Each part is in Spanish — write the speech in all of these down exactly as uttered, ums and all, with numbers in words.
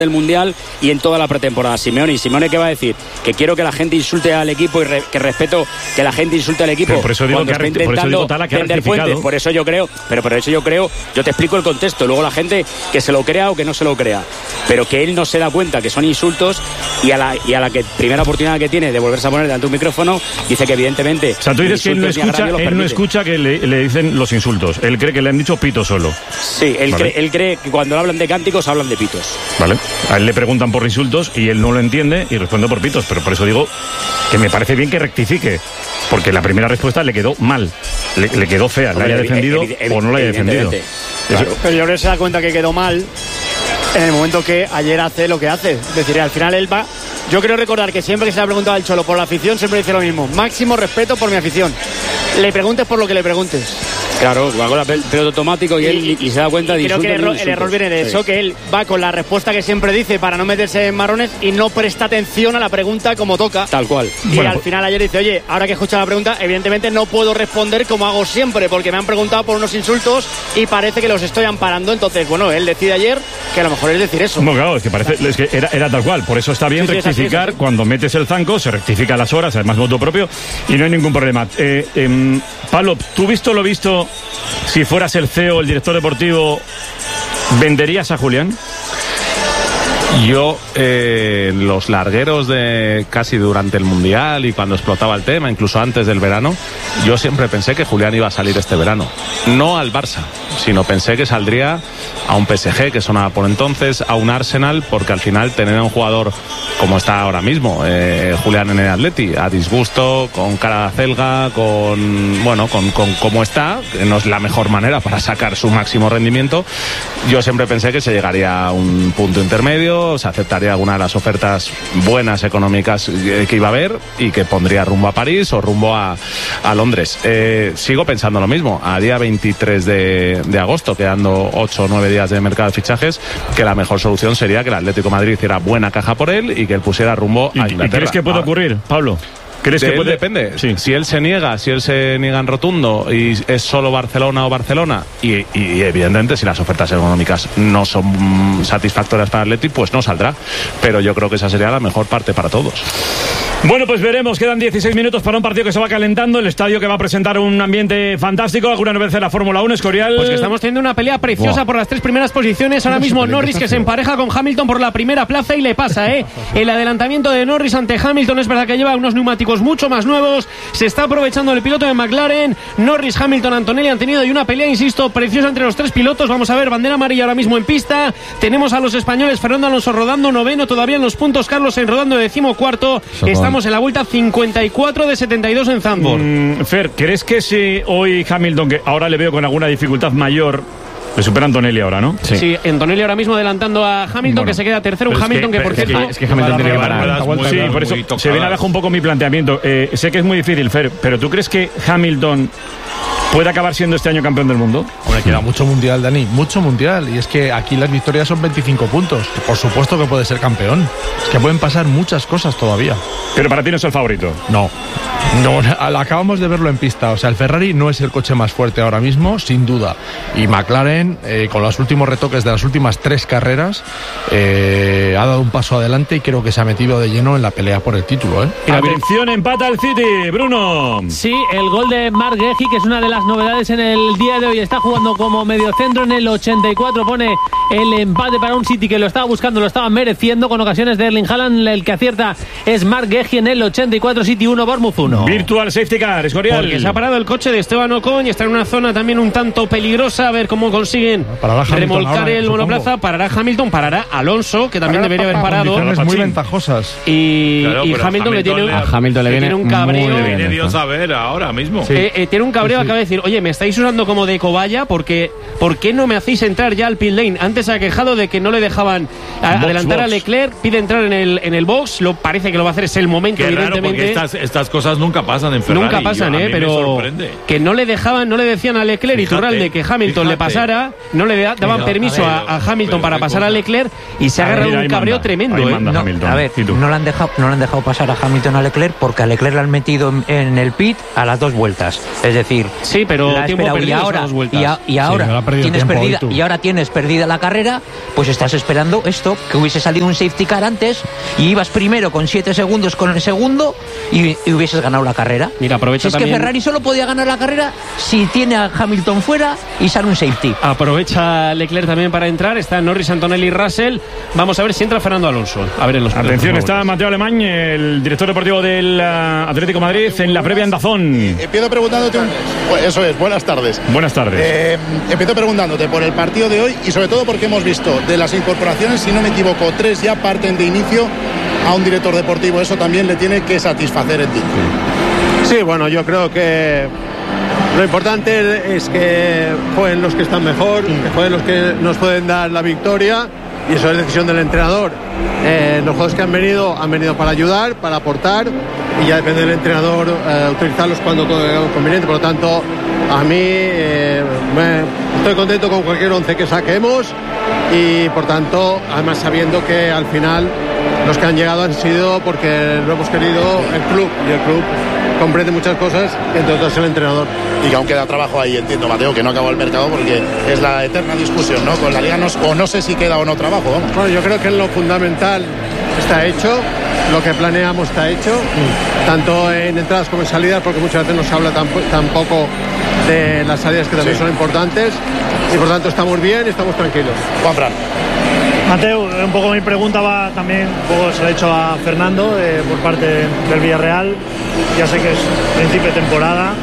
del Mundial y en toda la pretemporada. Simeone, y Simeone, ¿qué va a decir? Que quiero que la gente insulte al equipo y re, que respeto que la gente insulte al equipo. Pero por eso digo que ha, está por eso digo Tala que ha rectificado. Por eso yo creo, pero por eso yo creo, yo te explico el contexto, luego la gente que se lo crea o que no se lo crea, pero que él no se da cuenta que son insultos y a la, y a la que primera oportunidad que tiene de volverse a poner delante de un micrófono, dice que evidentemente... O sea, tú dices que él no escucha, él no escucha que le, le dicen los insultos, él cree que le han dicho pito solo. Sí, él, vale. cree, él cree que cuando hablan de cánticos hablan de pitos. Vale, a él le preguntan por insultos y él no lo entiende y responde por pitos, pero por eso digo que me parece bien que rectifique, porque la primera respuesta le quedó mal, le, le quedó fea, la haya defendido o no la haya defendido. Claro. Pero yo creo que se da cuenta que quedó mal en el momento que ayer hace lo que hace. Es decir, al final él va... Yo creo recordar que siempre que se le ha preguntado al Cholo por la afición, siempre dice lo mismo: máximo respeto por mi afición. Le preguntes por lo que le preguntes. Claro, va con el piloto automático y, y él y, y se da cuenta de creo que el error, el error viene de eso, sí. Que él va con la respuesta que siempre dice para no meterse en marrones y no presta atención a la pregunta como toca. Tal cual. Y bueno, al final ayer dice, oye, ahora que he escuchado la pregunta, evidentemente no puedo responder como hago siempre, porque me han preguntado por unos insultos y parece que los estoy amparando. Entonces, bueno, él decide ayer que a lo mejor es decir eso. No, claro, es que parece es que era, era tal cual. Por eso está bien sí, sí, rectificar. Es así, cuando metes el zanco, se rectifica a las horas, además voto propio, y no hay ningún problema. Eh, eh, Pablo, ¿tú visto lo visto? Si fueras el C E O, el director deportivo, ¿venderías a Julián? Yo, eh, los largueros de casi durante el Mundial y cuando explotaba el tema, incluso antes del verano, yo siempre pensé que Julián iba a salir este verano. No al Barça, sino pensé que saldría a un P S G, que sonaba por entonces, a un Arsenal, porque al final tener a un jugador como está ahora mismo, eh, Julián en el Atleti, a disgusto, con cara de celga, con, bueno, con, con cómo está, que no es la mejor manera para sacar su máximo rendimiento. Yo siempre pensé que se llegaría a un punto intermedio, se aceptaría alguna de las ofertas buenas económicas que iba a haber y que pondría rumbo a París o rumbo a, a Londres. Eh, sigo pensando lo mismo, a día veintitrés de, de agosto, quedando ocho o nueve días de mercado de fichajes, que la mejor solución sería que el Atlético de Madrid hiciera buena caja por él y que él pusiera rumbo a Inglaterra. ¿Y crees que puede ocurrir, Pablo? ¿Crees de que puede? Depende. Sí. Si él se niega, si él se niega en rotundo y es solo Barcelona o Barcelona, y, y evidentemente si las ofertas económicas no son satisfactorias para el Atleti, pues no saldrá. Pero yo creo que esa sería la mejor parte para todos. Bueno, pues veremos. Quedan dieciséis minutos para un partido que se va calentando. El estadio que va a presentar un ambiente fantástico. ¿Alguna vez en la Fórmula uno, Escorial? Pues que estamos teniendo una pelea preciosa Buah. por las tres primeras posiciones. Ahora mismo Norris, que se empareja con Hamilton por la primera plaza y le pasa, ¿eh? El adelantamiento de Norris ante Hamilton es verdad que lleva unos neumáticos mucho más nuevos. Se está aprovechando el piloto de McLaren. Norris, Hamilton, Antonelli han tenido y una pelea, insisto, preciosa entre los tres pilotos. Vamos a ver, bandera amarilla ahora mismo en pista. Tenemos a los españoles, Fernando Alonso rodando noveno todavía en los puntos, Carlos Sainz rodando decimocuarto. Estamos en la vuelta cincuenta y cuatro de setenta y dos en Zandvoort. Mm, Fer, ¿crees que si hoy Hamilton, que ahora le veo con alguna dificultad mayor, le supera Antonelli ahora, ¿no? Sí, sí, Antonelli ahora mismo adelantando a Hamilton, bueno, que se queda tercero. Un Hamilton que, que por cierto... Es que, es que Hamilton tiene que parar. Sí, por eso se viene abajo un poco mi planteamiento. Eh, sé que es muy difícil, Fer, pero ¿tú crees que Hamilton puede acabar siendo este año campeón del mundo? Hombre, queda mucho mundial, Dani, mucho mundial. Y es que aquí las victorias son veinticinco puntos. Por supuesto que puede ser campeón. Es que pueden pasar muchas cosas todavía. Pero para ti no es el favorito. No. No, acabamos de verlo en pista. O sea, el Ferrari no es el coche más fuerte ahora mismo, sin duda. Y McLaren, eh, con los últimos retoques de las últimas tres carreras, eh, ha dado un paso adelante y creo que se ha metido de lleno en la pelea por el título, ¿eh? Atención, empata el City, Bruno. Sí, el gol de Marc Guehi, que es una de las novedades en el día de hoy. Está jugando como mediocentro en el ochenta y cuatro. Pone el empate para un City que lo estaba buscando, lo estaba mereciendo, con ocasiones de Erling Haaland. El que acierta es Marc Guehi en el ochenta y cuatro. City uno, Bournemouth uno. Virtual safety car, Escorial. Porque se ha parado el coche de Esteban Ocon y está en una zona también un tanto peligrosa. A ver cómo consiguen remolcar ahora, el monoplaza. Parará Hamilton, parará Alonso, que también Parará, debería haber parado. Condiciones muy ventajosas. Y, claro, y Hamilton, Hamilton le tiene, a Hamilton le viene, tiene un cabreo. Muy bien, Dios a ver ahora mismo. Sí. Eh, eh, tiene un cabreo, sí, sí. Acaba de decir, oye, me estáis usando como de cobaya porque ¿por qué no me hacéis entrar ya al pit lane? Antes se ha quejado de que no le dejaban a, box, adelantar box. a Leclerc, pide entrar en el, en el box. Lo parece que lo va a hacer, es el momento, Qué evidentemente. Raro, estas, estas cosas nunca pasan en Ferrari. Nunca pasan, Yo, eh, pero que no le dejaban, no le decían a Leclerc y Turralde que Hamilton fíjate. le pasara, no le daban pero, permiso a, ver, a, a Hamilton pero, para pasar cosa. a Leclerc y se ha agarrado un cabreo manda, tremendo, ahí ¿eh? manda No, Hamilton. a ver, ¿Y tú? no le han dejado, no le han dejado pasar a Hamilton a Leclerc porque a Leclerc le han metido en, en el pit a las dos vueltas. Es decir, Sí, pero la ha tiempo esperado, perdido y esas ahora dos vueltas. y, a- y ahora no ha perdido tienes tiempo perdida hoy tú. y ahora tienes perdida la carrera, pues estás esperando esto, que hubiese salido un safety car antes y ibas primero con siete segundos con el segundo y, y hubieses ganado la carrera. Mira, aprovecha Si es también- que Ferrari solo podía ganar la carrera si tiene a Hamilton fuera y sale un safety. Aprovecha Leclerc también para entrar. Está Norris, Antonelli y Russell. Vamos a ver si entra Fernando Alonso. A ver en los Atención, en los está vueltas. Mateo Alemán, el director deportivo del uh, Atlético de Madrid, en la previa en Dazón. Empiezo preguntándote un... Pues eso es, buenas tardes. Buenas tardes. Eh, empiezo preguntándote por el partido de hoy y sobre todo porque hemos visto de las incorporaciones, si no me equivoco, tres ya parten de inicio a un director deportivo. Eso también le tiene que satisfacer en ti. Sí, bueno, yo creo que lo importante es que jueguen los que están mejor, que jueguen los que nos pueden dar la victoria, y eso es decisión del entrenador. Eh, los juegos que han venido han venido para ayudar, para aportar, y ya depende del entrenador eh, utilizarlos cuando es conveniente. Por lo tanto, a mí eh, me- estoy contento con cualquier once que saquemos, y por tanto, además sabiendo que al final los que han llegado han sido porque lo hemos querido el club, y el club comprende muchas cosas, entre otras el entrenador. Y que aún queda trabajo ahí, entiendo, Mateo, que no acabó el mercado porque es la eterna discusión, ¿no? Con la Liga, no, o no sé si queda o no trabajo, vamos. Bueno, yo creo que lo fundamental está hecho, lo que planeamos está hecho, tanto en entradas como en salidas, porque muchas veces no se habla tampo- tampoco de las salidas, que también Sí. son importantes, y por tanto estamos bien y estamos tranquilos. Juan Fran. Mateo, un poco mi pregunta va también, un poco se la he hecho a Fernando eh, por parte del Villarreal. Ya sé que es principio de temporada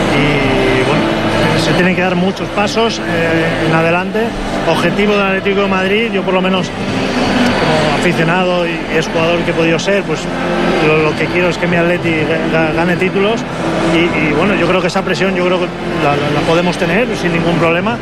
y bueno, se tienen que dar muchos pasos eh, en adelante. Objetivo del Atlético de Madrid, yo por lo menos como aficionado y es jugador que he podido ser, pues lo, lo que quiero es que mi Atleti ga- gane títulos y, y bueno, yo creo que esa presión yo creo que la, la- la podemos tener sin ningún problema.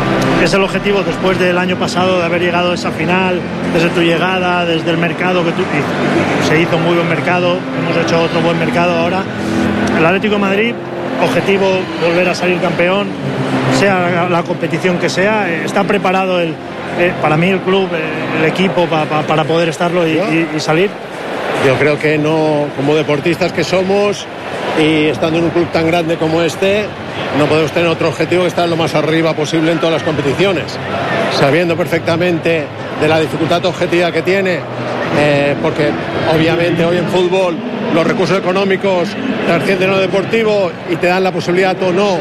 Es el objetivo después del año pasado de haber llegado a esa final, desde tu llegada, desde el mercado que tú, y se hizo un muy buen mercado, hemos hecho otro buen mercado ahora. El Atlético de Madrid, objetivo volver a salir campeón, sea la, la competición que sea, eh, está preparado el, eh, para mí el club, eh, el equipo pa, pa, para poder estarlo y, y, y salir. Yo creo que no, como deportistas que somos y estando en un club tan grande como este, no podemos tener otro objetivo que estar lo más arriba posible en todas las competiciones, sabiendo perfectamente de la dificultad objetiva que tiene, eh, porque obviamente hoy en fútbol los recursos económicos te ascienden a lo deportivo y te dan la posibilidad o no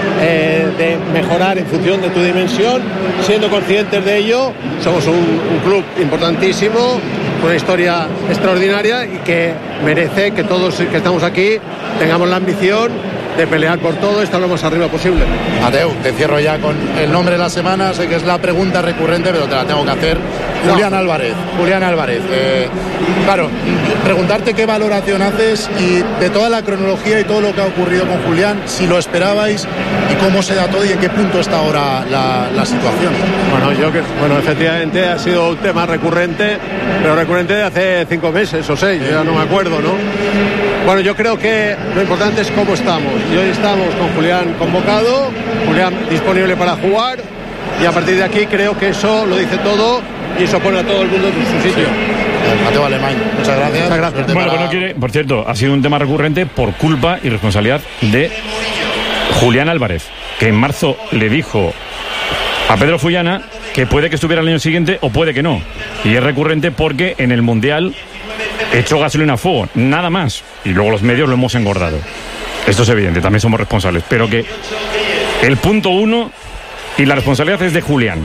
eh, de mejorar en función de tu dimensión. Siendo conscientes de ello, somos un, un club importantísimo, con una historia extraordinaria y que merece que todos que estamos aquí tengamos la ambición de pelear por todo y estar lo más arriba posible. Mateo, te cierro ya con el nombre de la semana, sé que es la pregunta recurrente, pero te la tengo que hacer. No. Julián Álvarez, Julián Álvarez. Eh, claro, preguntarte qué valoración haces y de toda la cronología y todo lo que ha ocurrido con Julián, si lo esperabais y cómo se da todo y en qué punto está ahora la, la situación. Bueno, yo que, bueno, efectivamente ha sido un tema recurrente, pero recurrente de hace cinco meses o seis, yo ya no me acuerdo, ¿no? Bueno, yo creo que lo importante es cómo estamos. Y hoy estamos con Julián convocado, Julián disponible para jugar, y a partir de aquí creo que eso lo dice todo y eso pone a todo el mundo en su sitio. Mateo Alemán, muchas gracias. Muchas gracias. Bueno, pues no quiere, por cierto, ha sido un tema recurrente por culpa y responsabilidad de Julián Álvarez, que en marzo le dijo a Pedro Fullana que puede que estuviera el año siguiente o puede que no. Y es recurrente porque en el Mundial echó gasolina a fuego, nada más. Y luego los medios lo hemos engordado. Esto es evidente, también somos responsables. Pero que el punto uno y la responsabilidad es de Julián.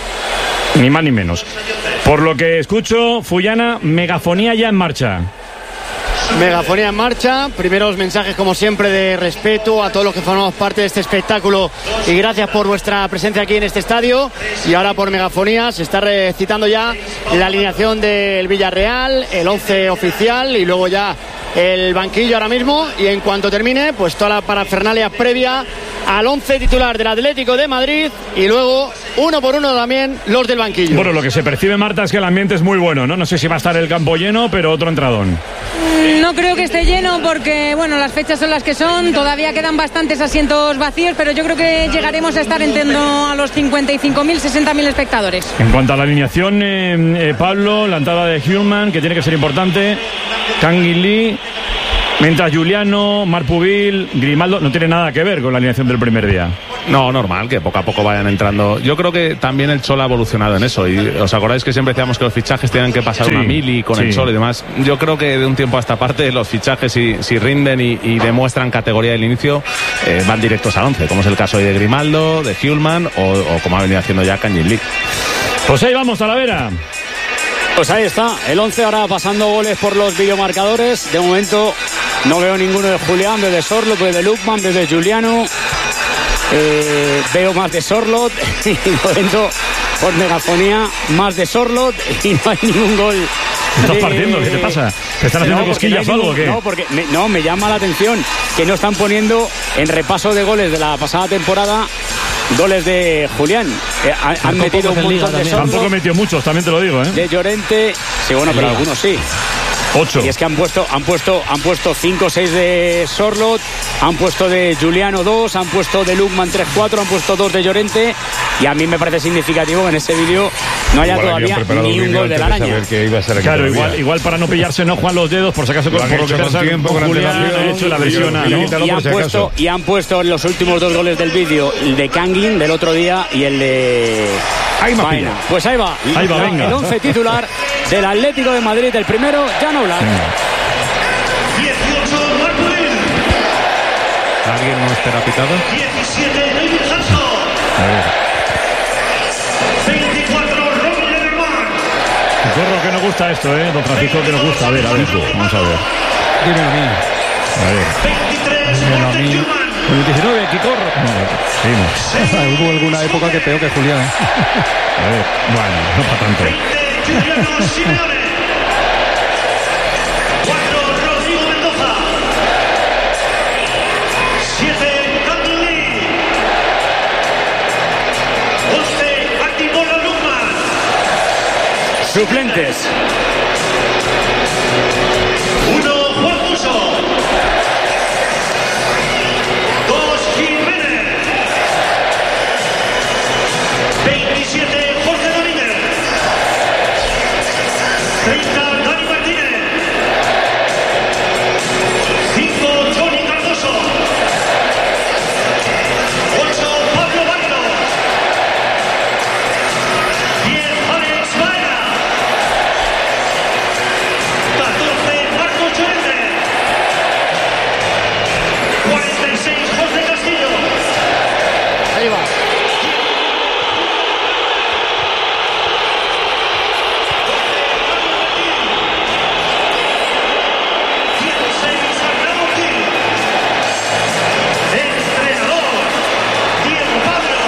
Ni más ni menos. Por lo que escucho, Fullana, megafonía ya en marcha. Megafonía en marcha, primeros mensajes como siempre de respeto a todos los que formamos parte de este espectáculo y gracias por vuestra presencia aquí en este estadio. Y ahora por megafonía se está recitando ya la alineación del Villarreal, el once oficial y luego ya el banquillo ahora mismo, y en cuanto termine pues toda la parafernalia previa al once titular del Atlético de Madrid y luego uno por uno también los del banquillo. Bueno, lo que se percibe, Marta, es que el ambiente es muy bueno, ¿no? No sé si va a estar el campo lleno, pero otro entradón. No creo que esté lleno porque, bueno, las fechas son las que son, todavía quedan bastantes asientos vacíos, pero yo creo que llegaremos a estar en torno a los cincuenta y cinco mil, sesenta mil espectadores. En cuanto a la alineación, eh, eh, Pablo, la entrada de Human, que tiene que ser importante, Kangin Lee, mientras Giuliano, Marpubil, Grimaldo, no tiene nada que ver con la alineación del primer día. No, normal, que poco a poco vayan entrando. Yo creo que también el Cholo ha evolucionado en eso. Y os acordáis que siempre decíamos que los fichajes tienen que pasar sí, una mili con sí. el Cholo y demás. Yo creo que de un tiempo a esta parte los fichajes, si, si rinden y, y demuestran categoría del inicio, eh, van directos al once, como es el caso de Grimaldo, de Hullman o, o como ha venido haciendo ya Kangin Lee. Pues ahí vamos, Talavera. Pues ahí está, el once ahora pasando goles por los videomarcadores. De momento no veo ninguno de Julián, desde Sorlot, desde Lukman, desde Giuliano. Eh, veo más de Sorlot y de momento por megafonía más de Sorlot y no hay ningún gol. ¿Estás de... partiendo? ¿Qué te pasa? ¿Te están haciendo no, cosquillas o algo o qué? No, porque me, no, me llama la atención que no están poniendo en repaso de goles de la pasada temporada goles de Julián. Eh, han, han metido un montón de Sorlot. Tampoco metió muchos, también te lo digo, ¿eh? De Llorente, sí, bueno, pero algunos sí. Ocho. Y es que han puesto, han puesto, han puesto cinco o seis de Sorlot, han puesto de Giuliano dos, han puesto de Lukman tres cuatro, han puesto dos de Llorente, y a mí me parece significativo que en ese vídeo no haya igual todavía ni un gol de la araña. Claro, igual, igual para no pillarse no Juan los dedos, por si acaso con, por lo que pasa tiempo, con Julián ha hecho la versión A, ¿no? Y han puesto, y han puesto los últimos dos goles del vídeo, el de Kangin del otro día y el de Baena. Pues ahí va, ahí va, venga. El once titular del Atlético de Madrid, el primero, Jan Oblak. dieciocho Marpubil. ¿Alguien no espera pitado? diecisiete David Hanson. veinticuatro Ron Lederman. Corro que nos gusta esto, ¿eh? Don Francisco, que nos gusta. A ver, a ver tú, vamos a ver. Dímelo a mí. A ver. veintitrés Dímelo a mí. Con el diecinueve, aquí corro. No, hubo alguna época que peor que Julián. A ver, bueno, no para tanto. Juliano Simeone. cuatro Rodrigo Mendoza. siete Kangin Lee. once Atibola Lukman. Suplentes. uno Juan Musso. dos Jiménez. veintisiete Jorge Domínguez. treinta Dani Martínez. cinco Johnny Cardoso. ocho Pablo Bailo. diez Alex Baena. catorce Marcos Llorente. cuarenta y seis José Castillo. Ahí va. dieciséis Arnaldo Gil. Entrenador Diego Pablo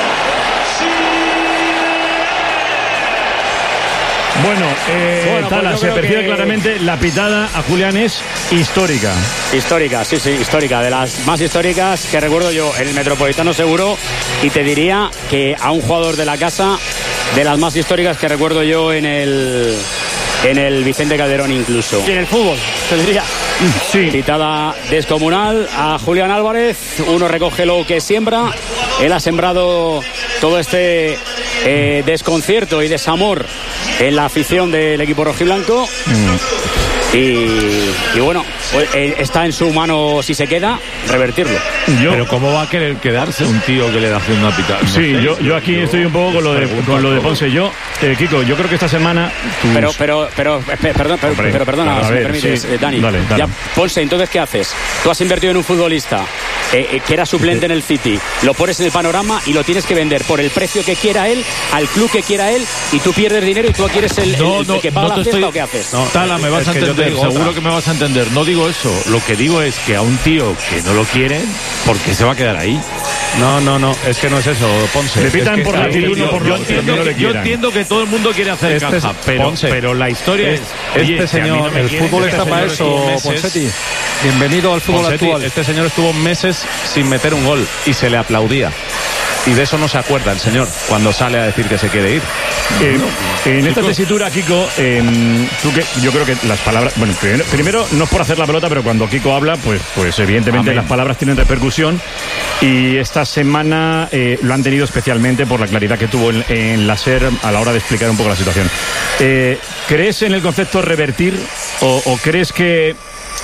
Simeone. Bueno, eh, Bueno, pues Tala, yo se creo percibe que- claramente la pitada a Julián es histórica. Histórica, sí, sí, histórica, de las más históricas que recuerdo yo, el Metropolitano seguro, y te diría que a un jugador de la casa, de las más históricas que recuerdo yo en el en el Vicente Calderón incluso. Y en el fútbol, te diría. Sí. Pitada descomunal a Julián Álvarez, uno recoge lo que siembra, él ha sembrado todo este eh, desconcierto y desamor en la afición del equipo rojiblanco. Mm. Y, y bueno, pues, eh, está en su mano, si se queda, revertirlo. Yo, Pero ¿cómo va a querer quedarse un tío que le da haciendo una pitada? No sí, sé, yo, yo aquí yo estoy un poco con lo de, pregunto con lo de a todos. Ponce. Yo, eh, Kiko, yo creo que esta semana... tus- Pero, pero, pero, espe- perdón, pero, Hombre, pero perdona, a si ver, me permites, sí. eh, Dani. Dale, dale. Ya, Ponce, entonces, ¿qué haces? Tú has invertido en un futbolista eh, eh, que era suplente en el City, lo pones en el panorama y lo tienes que vender por el precio que quiera él, al club que quiera él, y tú pierdes dinero y tú quieres el, el- No, el no, que paga no la te fiesta, estoy... ¿o qué haces? No, Tala, me vas es a que yo te entender, digo seguro otra. que me vas a entender. No digo digo eso. Lo que digo es que a un tío que no lo quiere, ¿por qué se va a quedar ahí? No, no, no, es que no es eso, Ponce. Le pitan es que por está- la tribuna, por Yo lo entiendo, no le que, yo quieran. entiendo que todo el mundo quiere hacer Este es- caja, pero, Ponce. pero la historia es... Este oye, que a mí señor, no me el quieren, fútbol este está señor para estuvo eso, meses- Ponseti. Bienvenido al fútbol Ponsetti, actual. este señor estuvo meses sin meter un gol y se le aplaudía. Y de eso no se acuerda el señor cuando sale a decir que se quiere ir. Eh, en esta tesitura, Kiko, eh, tú que, yo creo que las palabras, bueno, primero, primero no es por hacer la pelota, pero cuando Kiko habla, pues, pues evidentemente Amén. las palabras tienen repercusión y esta semana eh, lo han tenido especialmente por la claridad que tuvo en, en la SER a la hora de explicar un poco la situación. Eh, ¿Crees en el concepto revertir o, o crees que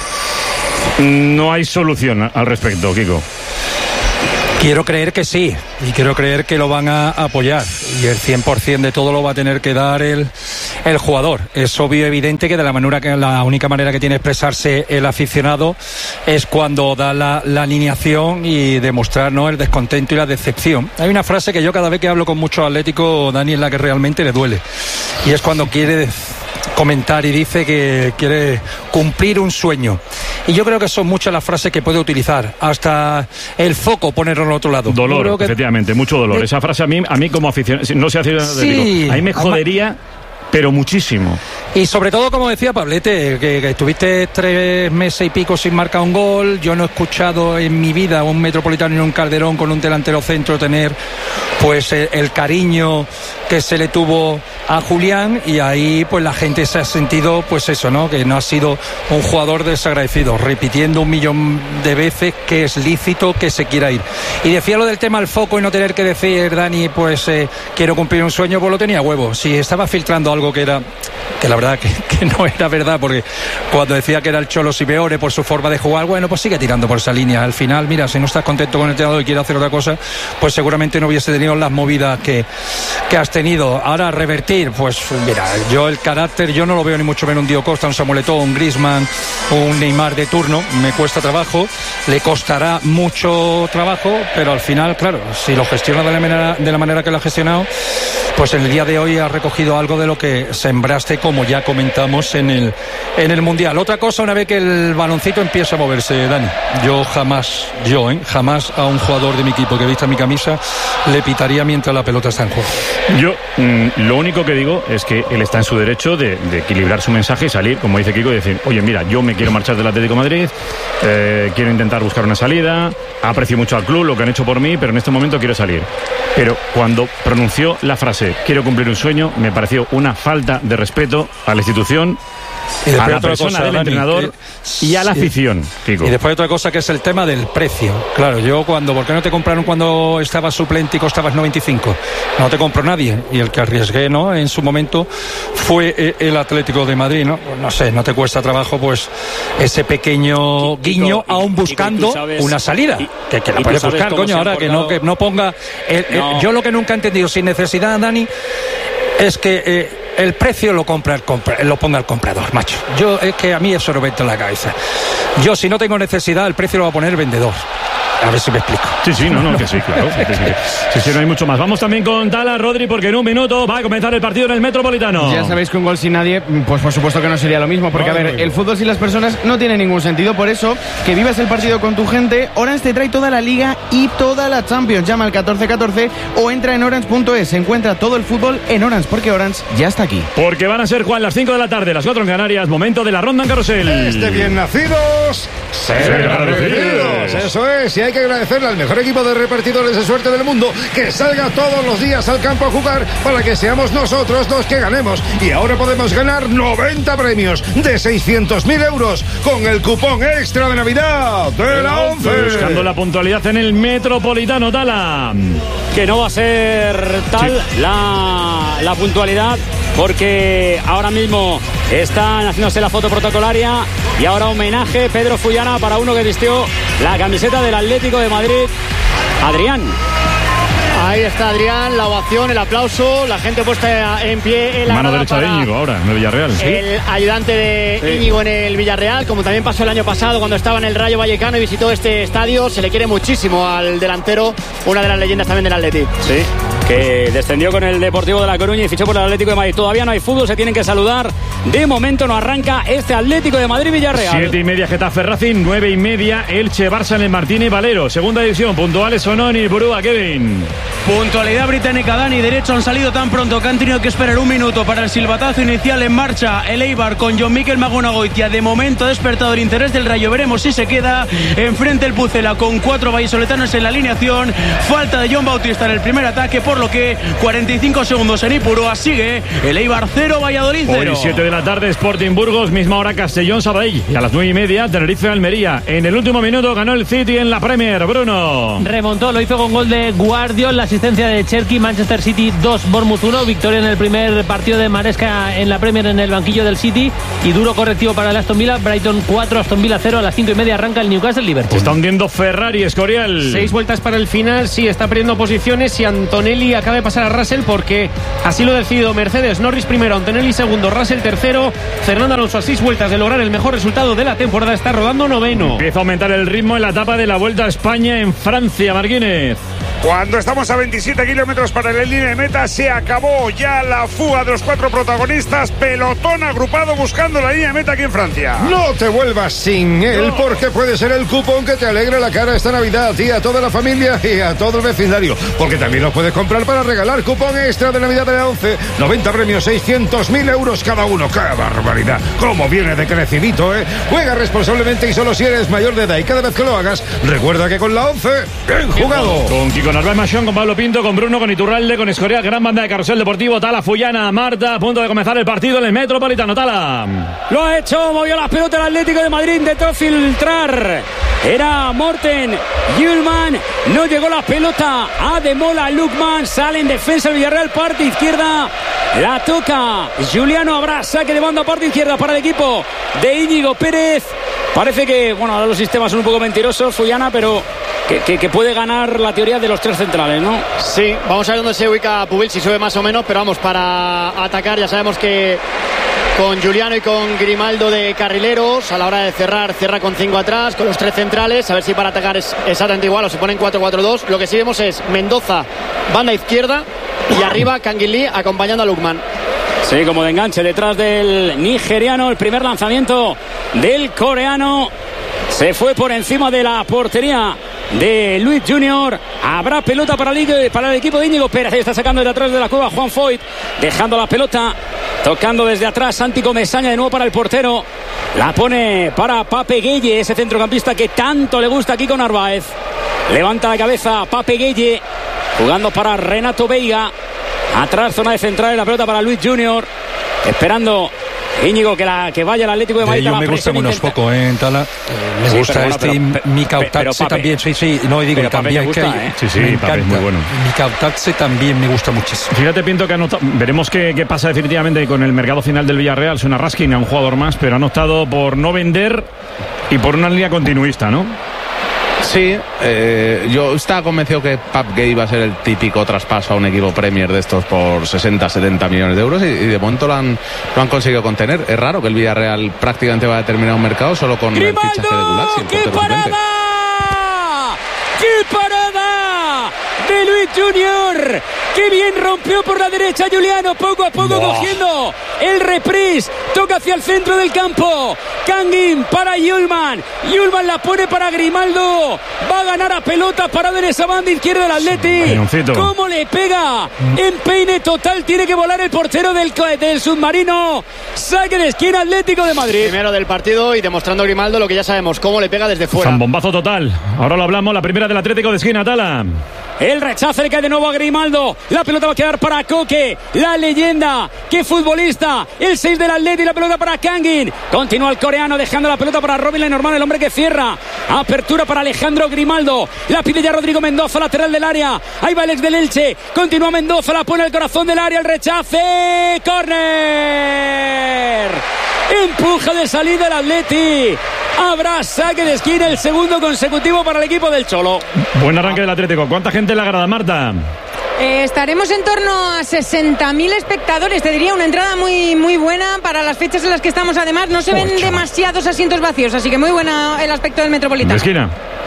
no hay solución al respecto, Kiko? Quiero creer que sí, y quiero creer que lo van a apoyar, y el cien por ciento de todo lo va a tener que dar el, el jugador. Es obvio, evidente que de la manera que la única manera que tiene de expresarse el aficionado es cuando da la, la alineación y demostrar, ¿no?, el descontento y la decepción. Hay una frase que yo cada vez que hablo con muchos atléticos, Dani, es la que realmente le duele, y es cuando quiere comentar y dice que quiere cumplir un sueño. Y yo creo que son muchas las frases que puede utilizar, hasta el foco ponerlo al otro lado. Dolor, Yo creo que- efectivamente, mucho dolor. Eh, Esa frase a mí, a mí como aficionado, no sé aficionado, Sí, digo, a mí me además- jodería, pero muchísimo. Y sobre todo, como decía Pablete, que, que estuviste tres meses y pico sin marcar un gol. Yo no he escuchado en mi vida a un Metropolitano ni un Calderón con un delantero centro tener pues el, el cariño que se le tuvo a Julián, y ahí pues la gente se ha sentido pues eso, ¿no?, que no ha sido un jugador desagradecido, repitiendo un millón de veces que es lícito que se quiera ir. Y decía lo del tema al foco y no tener que decir, Dani, pues eh, quiero cumplir un sueño, pues lo tenía huevo. Si estaba filtrando algo que era, que la verdad que, que no era verdad, porque cuando decía que era el Cholo Simeone por su forma de jugar, bueno, pues sigue tirando por esa línea. Al final, mira, si no estás contento con el entrenador y quieres hacer otra cosa, pues seguramente no hubiese tenido las movidas que, que has tenido. Ahora, revertir, pues mira, yo el carácter, yo no lo veo ni mucho menos un Diego Costa, un Samuel Eto'o, un Griezmann, un Neymar de turno. Me cuesta trabajo, le costará mucho trabajo, pero al final, claro, si lo gestiona de la manera, de la manera que lo ha gestionado, pues en el día de hoy ha recogido algo de lo que sembraste, como ya comentamos en el, en el Mundial. Otra cosa, una vez que el baloncito empieza a moverse, Dani, yo jamás, yo, ¿eh? jamás a un jugador de mi equipo que vista mi camisa le pitaría mientras la pelota está en juego. Yo mm, lo único que digo es que él está en su derecho de, de equilibrar su mensaje y salir, como dice Kiko, y decir, oye, mira, yo me quiero marchar del Atlético de Madrid, eh, quiero intentar buscar una salida, aprecio mucho al club, lo que han hecho por mí, pero en este momento quiero salir. Pero cuando pronunció la frase, quiero cumplir un sueño, me pareció una falta de respeto a la institución, Y después a la otra persona cosa, del Dani, entrenador que- y a la sí. afición, Kiko. Y después otra cosa que es el tema del precio. Claro, yo cuando, ¿por qué no te compraron cuando estabas suplente y costabas noventa y cinco? No te compró nadie. Y el que arriesgué, ¿no?, en su momento fue eh, el Atlético de Madrid, ¿no? Pues no sé, no te cuesta trabajo pues ese pequeño guiño, aún buscando tú sabes- una salida. y- que, que la y tú puedes sabes buscar, cómo coño, se han ahora que no, portado- que no ponga... el- el- No. yo lo que nunca he entendido sin necesidad, Dani, es que eh, el precio lo compra el compra, lo ponga el comprador, macho. Yo es que a mí eso no me entra en la cabeza. Yo, si no tengo necesidad, el precio lo va a poner el vendedor. A ver si me explico. Sí, sí, no, no, que sí, claro. Sí, sí, sí, sí, no hay mucho más. Vamos también con Tala, Rodri, porque en un minuto va a comenzar el partido en el Metropolitano. Ya sabéis que un gol sin nadie, pues por supuesto que no sería lo mismo, porque a ver, el fútbol sin las personas no tiene ningún sentido. Por eso, que vivas el partido con tu gente, Orange te trae toda la Liga y toda la Champions. Llama al catorce catorce o entra en orange punto es. Encuentra todo el fútbol en Orange, porque Orange ya está aquí. Porque van a ser, Juan, las cinco de la tarde, las cuatro en Canarias, momento de la ronda en carrusel. Este bien nacidos, ser agradecidos. Eso es, y hay que agradecerle al mejor equipo de repartidores de suerte del mundo que salga todos los días al campo a jugar para que seamos nosotros los que ganemos. Y ahora podemos ganar noventa premios de seiscientos mil euros con el cupón extra de Navidad de la once. Buscando la puntualidad en el Metropolitano, Tala. Que no va a ser tal la, la puntualidad, porque ahora mismo están haciéndose la foto protocolaria y ahora homenaje Pedro Fullana para uno que vistió la camiseta del Atlético de Madrid, Adrián. Ahí está Adrián, la ovación, el aplauso, la gente puesta en pie en la Mano grada derecha de para Íñigo ahora, en el Villarreal. el ayudante de Sí. Íñigo en el Villarreal, como también pasó el año pasado cuando estaba en el Rayo Vallecano y visitó este estadio. Se le quiere muchísimo al delantero, una de las leyendas también del Atleti. Sí. que descendió con el Deportivo de La Coruña y fichó por el Atlético de Madrid. Todavía no hay fútbol, se tienen que saludar. De momento no arranca este Atlético de Madrid-Villarreal. Siete y media Getafe Racing, nueve y media Elche Barça en el Martínez Valero. Segunda división, puntuales Sononi, Burúa, Kevin. Puntualidad británica, Dani. Derecho han salido tan pronto que han tenido que esperar un minuto para el silbatazo inicial. En marcha el Eibar con John Mikel Magonagoitia. De momento ha despertado el interés del Rayo. Veremos si se queda. Enfrente el Pucela con cuatro vallisoletanos en la alineación. Falta de John Bautista en el primer ataque, por lo que cuarenta y cinco segundos en Ipurúa. Sigue el Eibar cero, Valladolid cero. Hoy siete de la tarde, Sporting Burgos, misma hora Castellón Sabadell. Y a las nueve y media, Tenerife Almería. En el último minuto ganó el City en la Premier. Bruno. Remontó, lo hizo con gol de Guardiol, la asistencia de Cherki. Manchester City dos, Bournemouth uno. Victoria en el primer partido de Maresca en la Premier en el banquillo del City. Y duro correctivo para el Aston Villa. Brighton cuatro, Aston Villa cero. A las cinco y media arranca el Newcastle Liverpool. Está hundiendo Ferrari, Escorial. Seis vueltas para el final. Sí, está perdiendo posiciones. Y Antonelli acaba de pasar a Russell porque así lo ha decidido Mercedes. Norris primero, Antonelli segundo, Russell tercero. Fernando Alonso a seis vueltas de lograr el mejor resultado de la temporada. Está rodando noveno. Empieza a aumentar el ritmo en la etapa de la Vuelta a España en Francia, Marquínez. Cuando estamos a veintisiete kilómetros para la línea de meta, se acabó ya la fuga de los cuatro protagonistas. Pelotón agrupado buscando la línea de meta aquí en Francia. No te vuelvas sin él, porque puede ser el cupón que te alegre la cara esta Navidad a ti, a toda la familia y a todo el vecindario. Porque también los puedes comprar para regalar. Cupón extra de Navidad de la once. noventa premios, seiscientos mil euros cada uno. ¡Qué barbaridad! ¿Cómo viene de crecidito, eh? Juega responsablemente y solo si eres mayor de edad. Y cada vez que lo hagas, recuerda que con la once, bien jugado. Con Kiko Narváez Machón, con Pablo Pinto, con Bruno, con Iturralde, con Escorial, gran banda de Carrusel Deportivo, Tala, Fullana, Marta, a punto de comenzar el partido en el Metropolitano. Tala. Lo ha hecho, movió las pelotas el Atlético de Madrid, intentó filtrar. Era Morten Yulman, no llegó la pelota a Demola Lukman, sale en defensa el Villarreal, parte izquierda, la toca Juliano, habrá saque de banda, parte izquierda para el equipo de Íñigo Pérez. Parece que, bueno, ahora los sistemas son un poco mentirosos, Fullana, pero que, que, que puede ganar la teoría de los tres centrales, ¿no? Sí, vamos a ver dónde se ubica Pubil, si sube más o menos, pero vamos, para atacar ya sabemos que con Juliano y con Grimaldo de carrileros, a la hora de cerrar, cierra con cinco atrás, con los tres centrales, a ver si para atacar es exactamente igual o se ponen cuatro cuatro dos. Lo que sí vemos es Mendoza, banda izquierda, y arriba Canguilí acompañando a Lukman. Sí, como de enganche detrás del nigeriano, el primer lanzamiento del coreano se fue por encima de la portería de Luis Junior. Habrá pelota para el, para el equipo de Íñigo Pérez. Está sacando de atrás de la cueva Juan Foyt, dejando la pelota, tocando desde atrás Santi Comesaña de nuevo para el portero. La pone para Pape Gueye, ese centrocampista que tanto le gusta aquí con Narváez. Levanta la cabeza Pape Gueye, jugando para Renato Veiga. Atrás, zona de central, la pelota para Luis Junior, esperando Íñigo que, la, que vaya el Atlético de Madrid. Yo me gusta unos poco, ¿eh, Tala? Eh, me sí, gusta bueno, este pero, Mika Utadze también, sí, sí, no, y digo, pero también gusta, que ¿eh? Sí, sí, me Pape encanta. Es muy bueno. Mika Utadze también me gusta muchísimo. Fíjate, Pinto, que anota... veremos qué, qué pasa definitivamente con el mercado final del Villarreal. Suena Raskin a un jugador más, pero han optado por no vender y por una línea continuista, ¿no? Sí, eh, yo estaba convencido que Pape Gueye iba a ser el típico traspaso a un equipo Premier de estos por sesenta, setenta millones de euros y, y de momento lo han, lo han conseguido contener. Es raro que el Villarreal prácticamente vaya a terminar un mercado solo con ¡Grimaldo! El fichaje de Gulaxi. ¡Qué parada! ¡Qué parada! De Luis Junior, que bien rompió por la derecha Juliano, poco a poco no. cogiendo el reprise, toca hacia el centro del campo, Kangin para Yulman, Yulman la pone para Grimaldo, va a ganar a pelota parada en esa banda izquierda del Atleti. ¿Cómo le pega? Empeine total, tiene que volar el portero del, del submarino. Saque de esquina Atlético de Madrid. Primero del partido y demostrando Grimaldo lo que ya sabemos, cómo le pega desde fuera. Zambombazo total. Ahora lo hablamos, la primera del Atlético de esquina, Tala. El rechazo le cae de nuevo a Grimaldo. La pelota va a quedar para Coque, la leyenda. ¡Qué futbolista! El seis del Atleti, la pelota para Kangin. Continúa el coreano dejando la pelota para Robin Lenormand, el hombre que cierra. Apertura para Alejandro Grimaldo. La pide ya Rodrigo Mendoza, lateral del área. Ahí va el ex del Elche. Continúa Mendoza, la pone al corazón del área. El rechace. ¡Córner! Empuja de salida el Atleti. Habrá saque de esquina, el segundo consecutivo para el equipo del Cholo. Buen arranque del Atlético. ¿Cuánta gente en la grada, Marta? Eh, estaremos en torno a sesenta mil espectadores, te diría, una entrada muy muy buena para las fechas en las que estamos. Además, no se ven Ocho. demasiados asientos vacíos, así que muy buena el aspecto del Metropolitano. De esquina.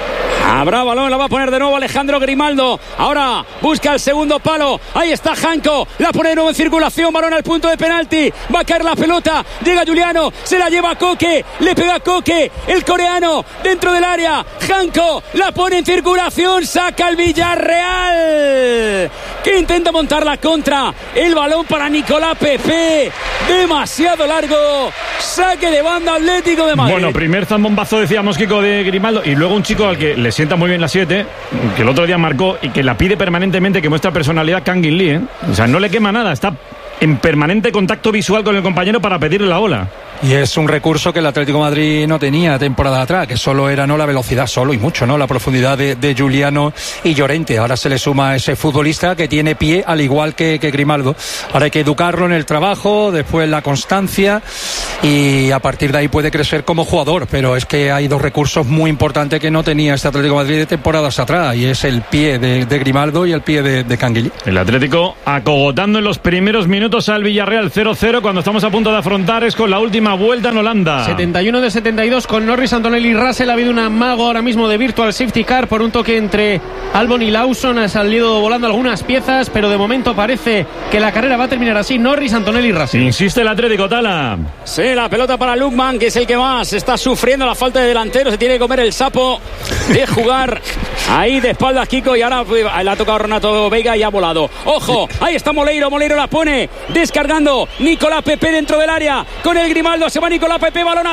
Habrá balón, la va a poner de nuevo Alejandro Grimaldo. Ahora busca el segundo palo. Ahí está Janko. La pone de nuevo en circulación. Balón al punto de penalti. Va a caer la pelota. Llega Giuliano. Se la lleva a Koke. Le pega a Koke. El coreano dentro del área. Janko la pone en circulación. Saca el Villarreal, que intenta montar la contra. El balón para Nicolás Pepe. Demasiado largo. Saque de banda Atlético de Madrid. Bueno, primer zambombazo, decíamos, Kiko, de Grimaldo. Y luego un chico al que le sienta muy bien la siete, que el otro día marcó y que la pide permanentemente, que muestra personalidad, Kang In Lee, ¿eh? O sea, no le quema nada, está en permanente contacto visual con el compañero para pedirle la ola. Y es un recurso que el Atlético de Madrid no tenía temporada atrás, que solo era no la velocidad, solo y mucho, ¿no? La profundidad de, de Giuliano y Llorente. Ahora se le suma ese futbolista que tiene pie al igual que, que Grimaldo. Ahora hay que educarlo en el trabajo, después la constancia, y a partir de ahí puede crecer como jugador. Pero es que hay dos recursos muy importantes que no tenía este Atlético de Madrid de temporadas atrás, y es el pie de, de Grimaldo y el pie de, de Kang In Lee. El Atlético acogotando en los primeros minutos al Villarreal cero cero, cuando estamos a punto de afrontar es con la última vuelta en Holanda. setenta y uno de setenta y dos con Norris, Antonelli y Russell. Ha habido un amago ahora mismo de virtual safety car por un toque entre Albon y Lawson. Ha salido volando algunas piezas, pero de momento parece que la carrera va a terminar así. Norris, Antonelli y Russell. Insiste el Atlético, Tala. Sí, la pelota para Lukman, que es el que más está sufriendo la falta de delantero. Se tiene que comer el sapo de jugar ahí de espaldas, Kiko, y ahora pues, le ha tocado Renato Veiga y ha volado. Ojo, ahí está Moleiro. Moleiro la pone descargando. Nicolás Pepe dentro del área con el Grimaldo. Se va Nicolás Pepe, balón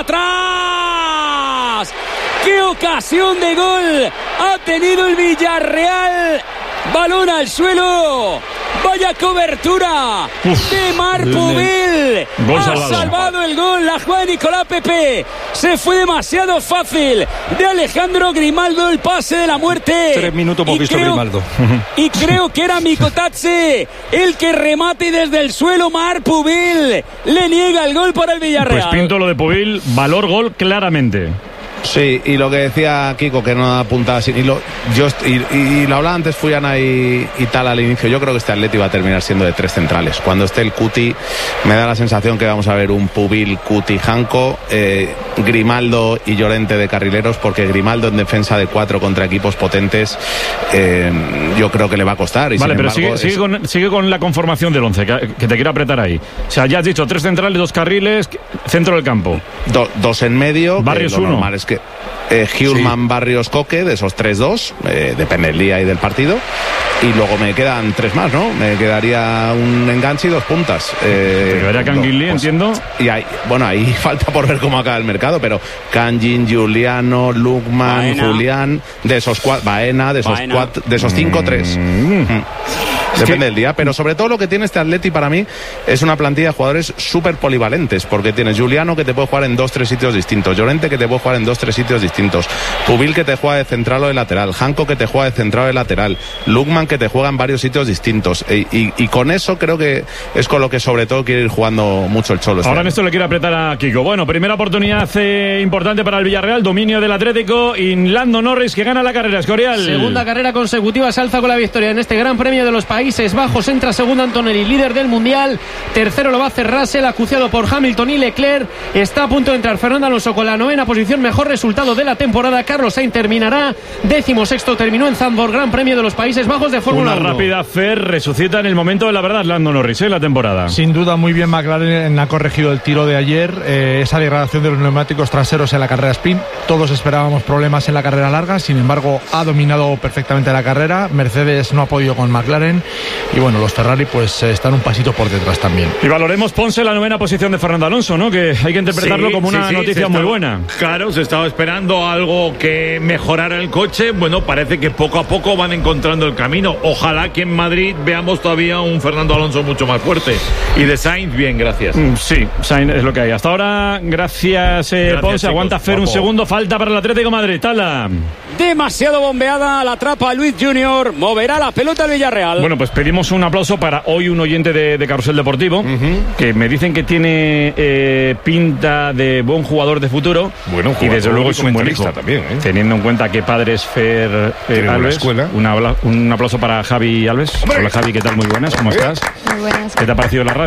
atrás. ¡Qué ocasión de gol ha tenido el Villarreal! Balón al suelo. Vaya cobertura Uf, de Marpubil. Ha salvado. salvado el gol. La jugada de Nicolás Pepe se fue demasiado fácil. De Alejandro Grimaldo, el pase de la muerte. Tres minutos hemos visto creo, Grimaldo. Y creo que era Mikotatse el que remate desde el suelo. Marpubil le niega el gol para el Villarreal. Pues pinto lo de Pubil, valor gol claramente. Sí, y lo que decía Kiko, que no apuntaba así, y lo, yo, y, y lo hablaba antes Fuyana y, y tal al inicio. Yo creo que este Atleti va a terminar siendo de tres centrales. Cuando esté el Cuti, me da la sensación que vamos a ver un Pubil, Cuti, Janko, eh, Grimaldo y Llorente de carrileros, porque Grimaldo en defensa de cuatro contra equipos potentes, eh, yo creo que le va a costar. Y vale, pero embargo, sigue, es... sigue, con, sigue con la conformación del once, que, que te quiero apretar ahí. O sea, ya has dicho tres centrales, dos carriles, centro del campo. Do, dos en medio. Barrios lo uno. Normal es que eh, Hjulman, sí. Barrios, Koke, de esos tres dos, eh, depende del día y del partido. Y luego me quedan tres más, ¿no? Me quedaría un enganche y dos puntas. Eh, ¿Te quedaría Kang In Lee, pues, entiendo? Y ahí, bueno, ahí falta por ver cómo acaba el mercado, pero Kangin, Giuliano, Lukman, Baena. Julián, de esos cuatro, Baena, de esos Baena. cuatro, de esos cinco, tres. Mm. Mm. Depende del día, pero sobre todo lo que tiene este Atleti para mí es una plantilla de jugadores súper polivalentes, porque tienes Giuliano, que te puede jugar en dos, tres sitios distintos, Llorente, que te puede jugar en dos, tres sitios distintos, Pubil, que te juega de central o de lateral, Janko, que te juega de central o de lateral, Lukman, que te juega en varios sitios distintos, y, y, y con eso creo que es con lo que sobre todo quiere ir jugando mucho el Cholo. Ahora en esto le quiere apretar a Kiko. Bueno, primera oportunidad eh, importante para el Villarreal, dominio del Atlético, y Lando Norris, que gana la carrera. Escorial. Segunda carrera consecutiva, se alza con la victoria en este Gran Premio de los Países Bajos. Entra segundo Antonelli, líder del Mundial. Tercero lo va a hacer Russell, acuciado por Hamilton y Leclerc. Está a punto de entrar Fernando Alonso con la novena posición, mejor resultado de la temporada. Carlos Sainz terminará décimo sexto, terminó en Zandvoort, Gran Premio de los Países Bajos de Fórmula uno. Una rápida Fer resucita en el momento de la verdad Lando Norris, ¿eh? La temporada. Sin duda, muy bien McLaren ha corregido el tiro de ayer. Eh, esa degradación de los neumáticos traseros en la carrera sprint. Todos esperábamos problemas en la carrera larga, sin embargo ha dominado perfectamente la carrera. Mercedes no ha podido con McLaren y bueno, los Ferrari pues están un pasito por detrás también. Y valoremos, Ponce, la novena posición de Fernando Alonso, ¿no? Que hay que interpretarlo sí, como una sí, sí, noticia muy estaba, buena. Claro, se estaba esperando algo que mejorara el coche. Bueno, parece que poco a poco van encontrando el camino. Ojalá que en Madrid veamos todavía un Fernando Alonso mucho más fuerte. Y de Sainz, bien, gracias. Mm, sí, Sainz es lo que hay. Hasta ahora, gracias, eh, gracias Ponce. Chicos. Aguanta Fer un segundo. Falta para el Atlético de Madrid. Tala. Demasiado bombeada, la atrapa Luis Junior, moverá la pelota al Villarreal. Bueno, pues pedimos un aplauso para hoy un oyente de, de Carrusel Deportivo, uh-huh. que me dicen que tiene eh, pinta de buen jugador de futuro. Bueno, y desde luego es un buen hijo también, ¿eh? Teniendo en cuenta que padre es Fer eh, Alves. Escuela. Una, un aplauso para Javi Alves. ¡Hombre! Hola Javi, ¿qué tal? Muy buenas, ¿cómo estás? Muy buenas. ¿Qué te ha parecido la radio?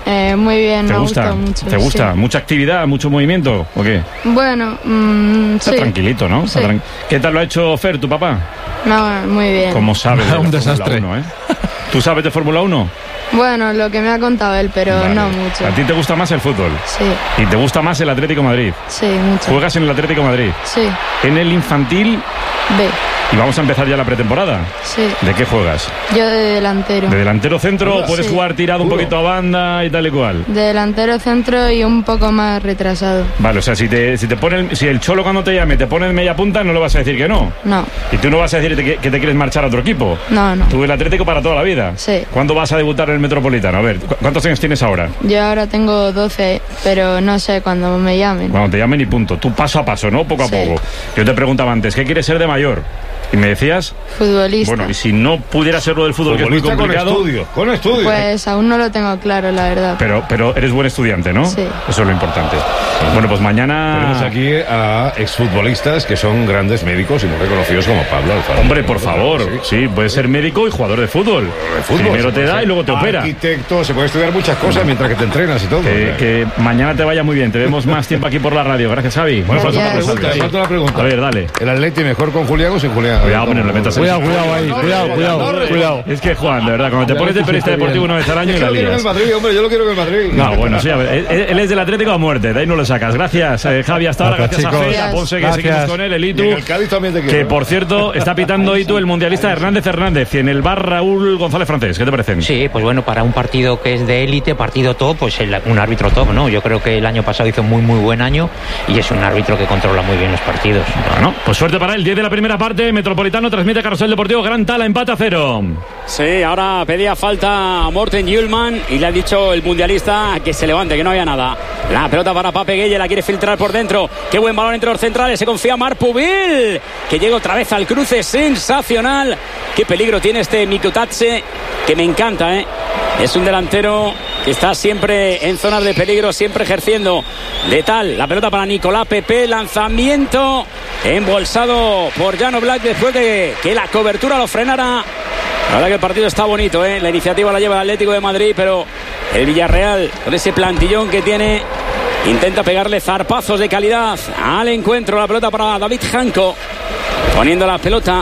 Eh, muy bien, ¿Te me gusta? gusta mucho. ¿Te gusta? sí. ¿Mucha actividad, mucho movimiento o qué? Bueno, mm, Está sí. tranquilito, ¿no? Está Sí. tran- ¿Qué tal lo ha hecho Fer, tu papá? No, muy bien. ¿Cómo sabes de la Un Fórmula desastre. uno, ¿eh? ¿Tú sabes de Fórmula uno? Bueno, lo que me ha contado él, pero Vale. no mucho. ¿A ti te gusta más el fútbol? Sí, ¿Y te gusta más el Atlético de Madrid? sí, mucho. ¿Juegas en el Atlético de Madrid? Sí, ¿En el infantil? B, Y vamos a empezar ya la pretemporada. sí. ¿De qué juegas? Yo de delantero. ¿De delantero centro o puedes Sí. jugar tirado un poquito a banda y tal y cual? De delantero centro y un poco más retrasado. Vale, o sea, si te, si te pone el- si el Cholo cuando te llame te pone en media punta, no le vas a decir que no. No, Y tú no vas a decir que, que te quieres marchar a otro equipo. no, no. Tú el Atlético para toda la vida. Sí. ¿Cuándo vas a debutar en el Metropolitano? A ver, ¿cu- ¿cuántos años tienes ahora? Yo ahora tengo doce, pero no sé cuándo me llamen. Cuando te llamen y punto. Tú paso a paso, ¿no? Poco a Sí. poco. Yo te preguntaba antes, ¿qué quieres ser de mayor? Y me decías, Futbolista. bueno, y si no pudiera ser lo del fútbol, que es muy Futbolista con complicado. estudio, con estudio. Pues aún no lo tengo claro, la verdad. Pero, pero eres buen estudiante, ¿no? Sí. Eso es lo importante. Bueno, pues mañana. Tenemos aquí a exfutbolistas que son grandes médicos y muy reconocidos como Pablo Alfaro. Hombre, por favor. Sí, puedes ser médico y jugador de fútbol. De fútbol, Primero se te puede da ser y luego te opera. Arquitecto, se puede estudiar muchas cosas mientras que te entrenas y todo. Que, ¿eh? que mañana te vaya muy bien. Te vemos más tiempo aquí por la radio. Gracias, Xavi. Bueno, falta una Gracias. pregunta, falta una pregunta. A ver, dale. ¿El Atleti mejor con Julián o sin Julián? Cuidado, hombre, no le metas el- Cuidado, cuidado ahí, cuidado, cuidado, cuidado. Es que, Juan, de verdad, cuando te pones de periodista deportivo una vez al año Es y que la lo quiero en el lías. Madrid, hombre, yo lo quiero en el Madrid. No, bueno, sí, a ver, él, él es del Atlético a muerte, de ahí no lo sacas. Gracias, eh, Javi, hasta ahora. Gracias, Gracias a chicos. Fe, a Ponce, que Gracias. seguimos con él, el Y Itu. en el Cádiz también te quiero. Que, por cierto, está pitando Itu el mundialista Hernández Hernández y en el bar Raúl González Francés. ¿Qué te parecen? Sí, pues bueno, para un partido que es de élite, partido top, pues el- un árbitro top, ¿no? Yo creo que el año pasado hizo muy, muy buen año y es un árbitro que controla muy bien los partidos. Bueno, pues suerte para él. diez de la primera parte, Metropolitano transmite Carrusel Deportivo Gran Tala, empate a cero. Sí, ahora pedía falta a Morten Hjulman y le ha dicho el mundialista que se levante, que no había nada. La pelota para Pape Gueye, la quiere filtrar por dentro. Qué buen balón entre los centrales, se confía Marc Pubil, que llega otra vez al cruce, sensacional. Qué peligro tiene este Mikutatse, que me encanta, ¿eh? Es un delantero que está siempre en zonas de peligro, siempre ejerciendo de tal. La pelota para Nicolás Pepe, lanzamiento embolsado por Jan Oblak después de que la cobertura lo frenara. La verdad que el partido está bonito, ¿eh? La iniciativa la lleva el Atlético de Madrid, pero el Villarreal, con ese plantillón que tiene, intenta pegarle zarpazos de calidad al encuentro. La pelota para David Janko, poniendo la pelota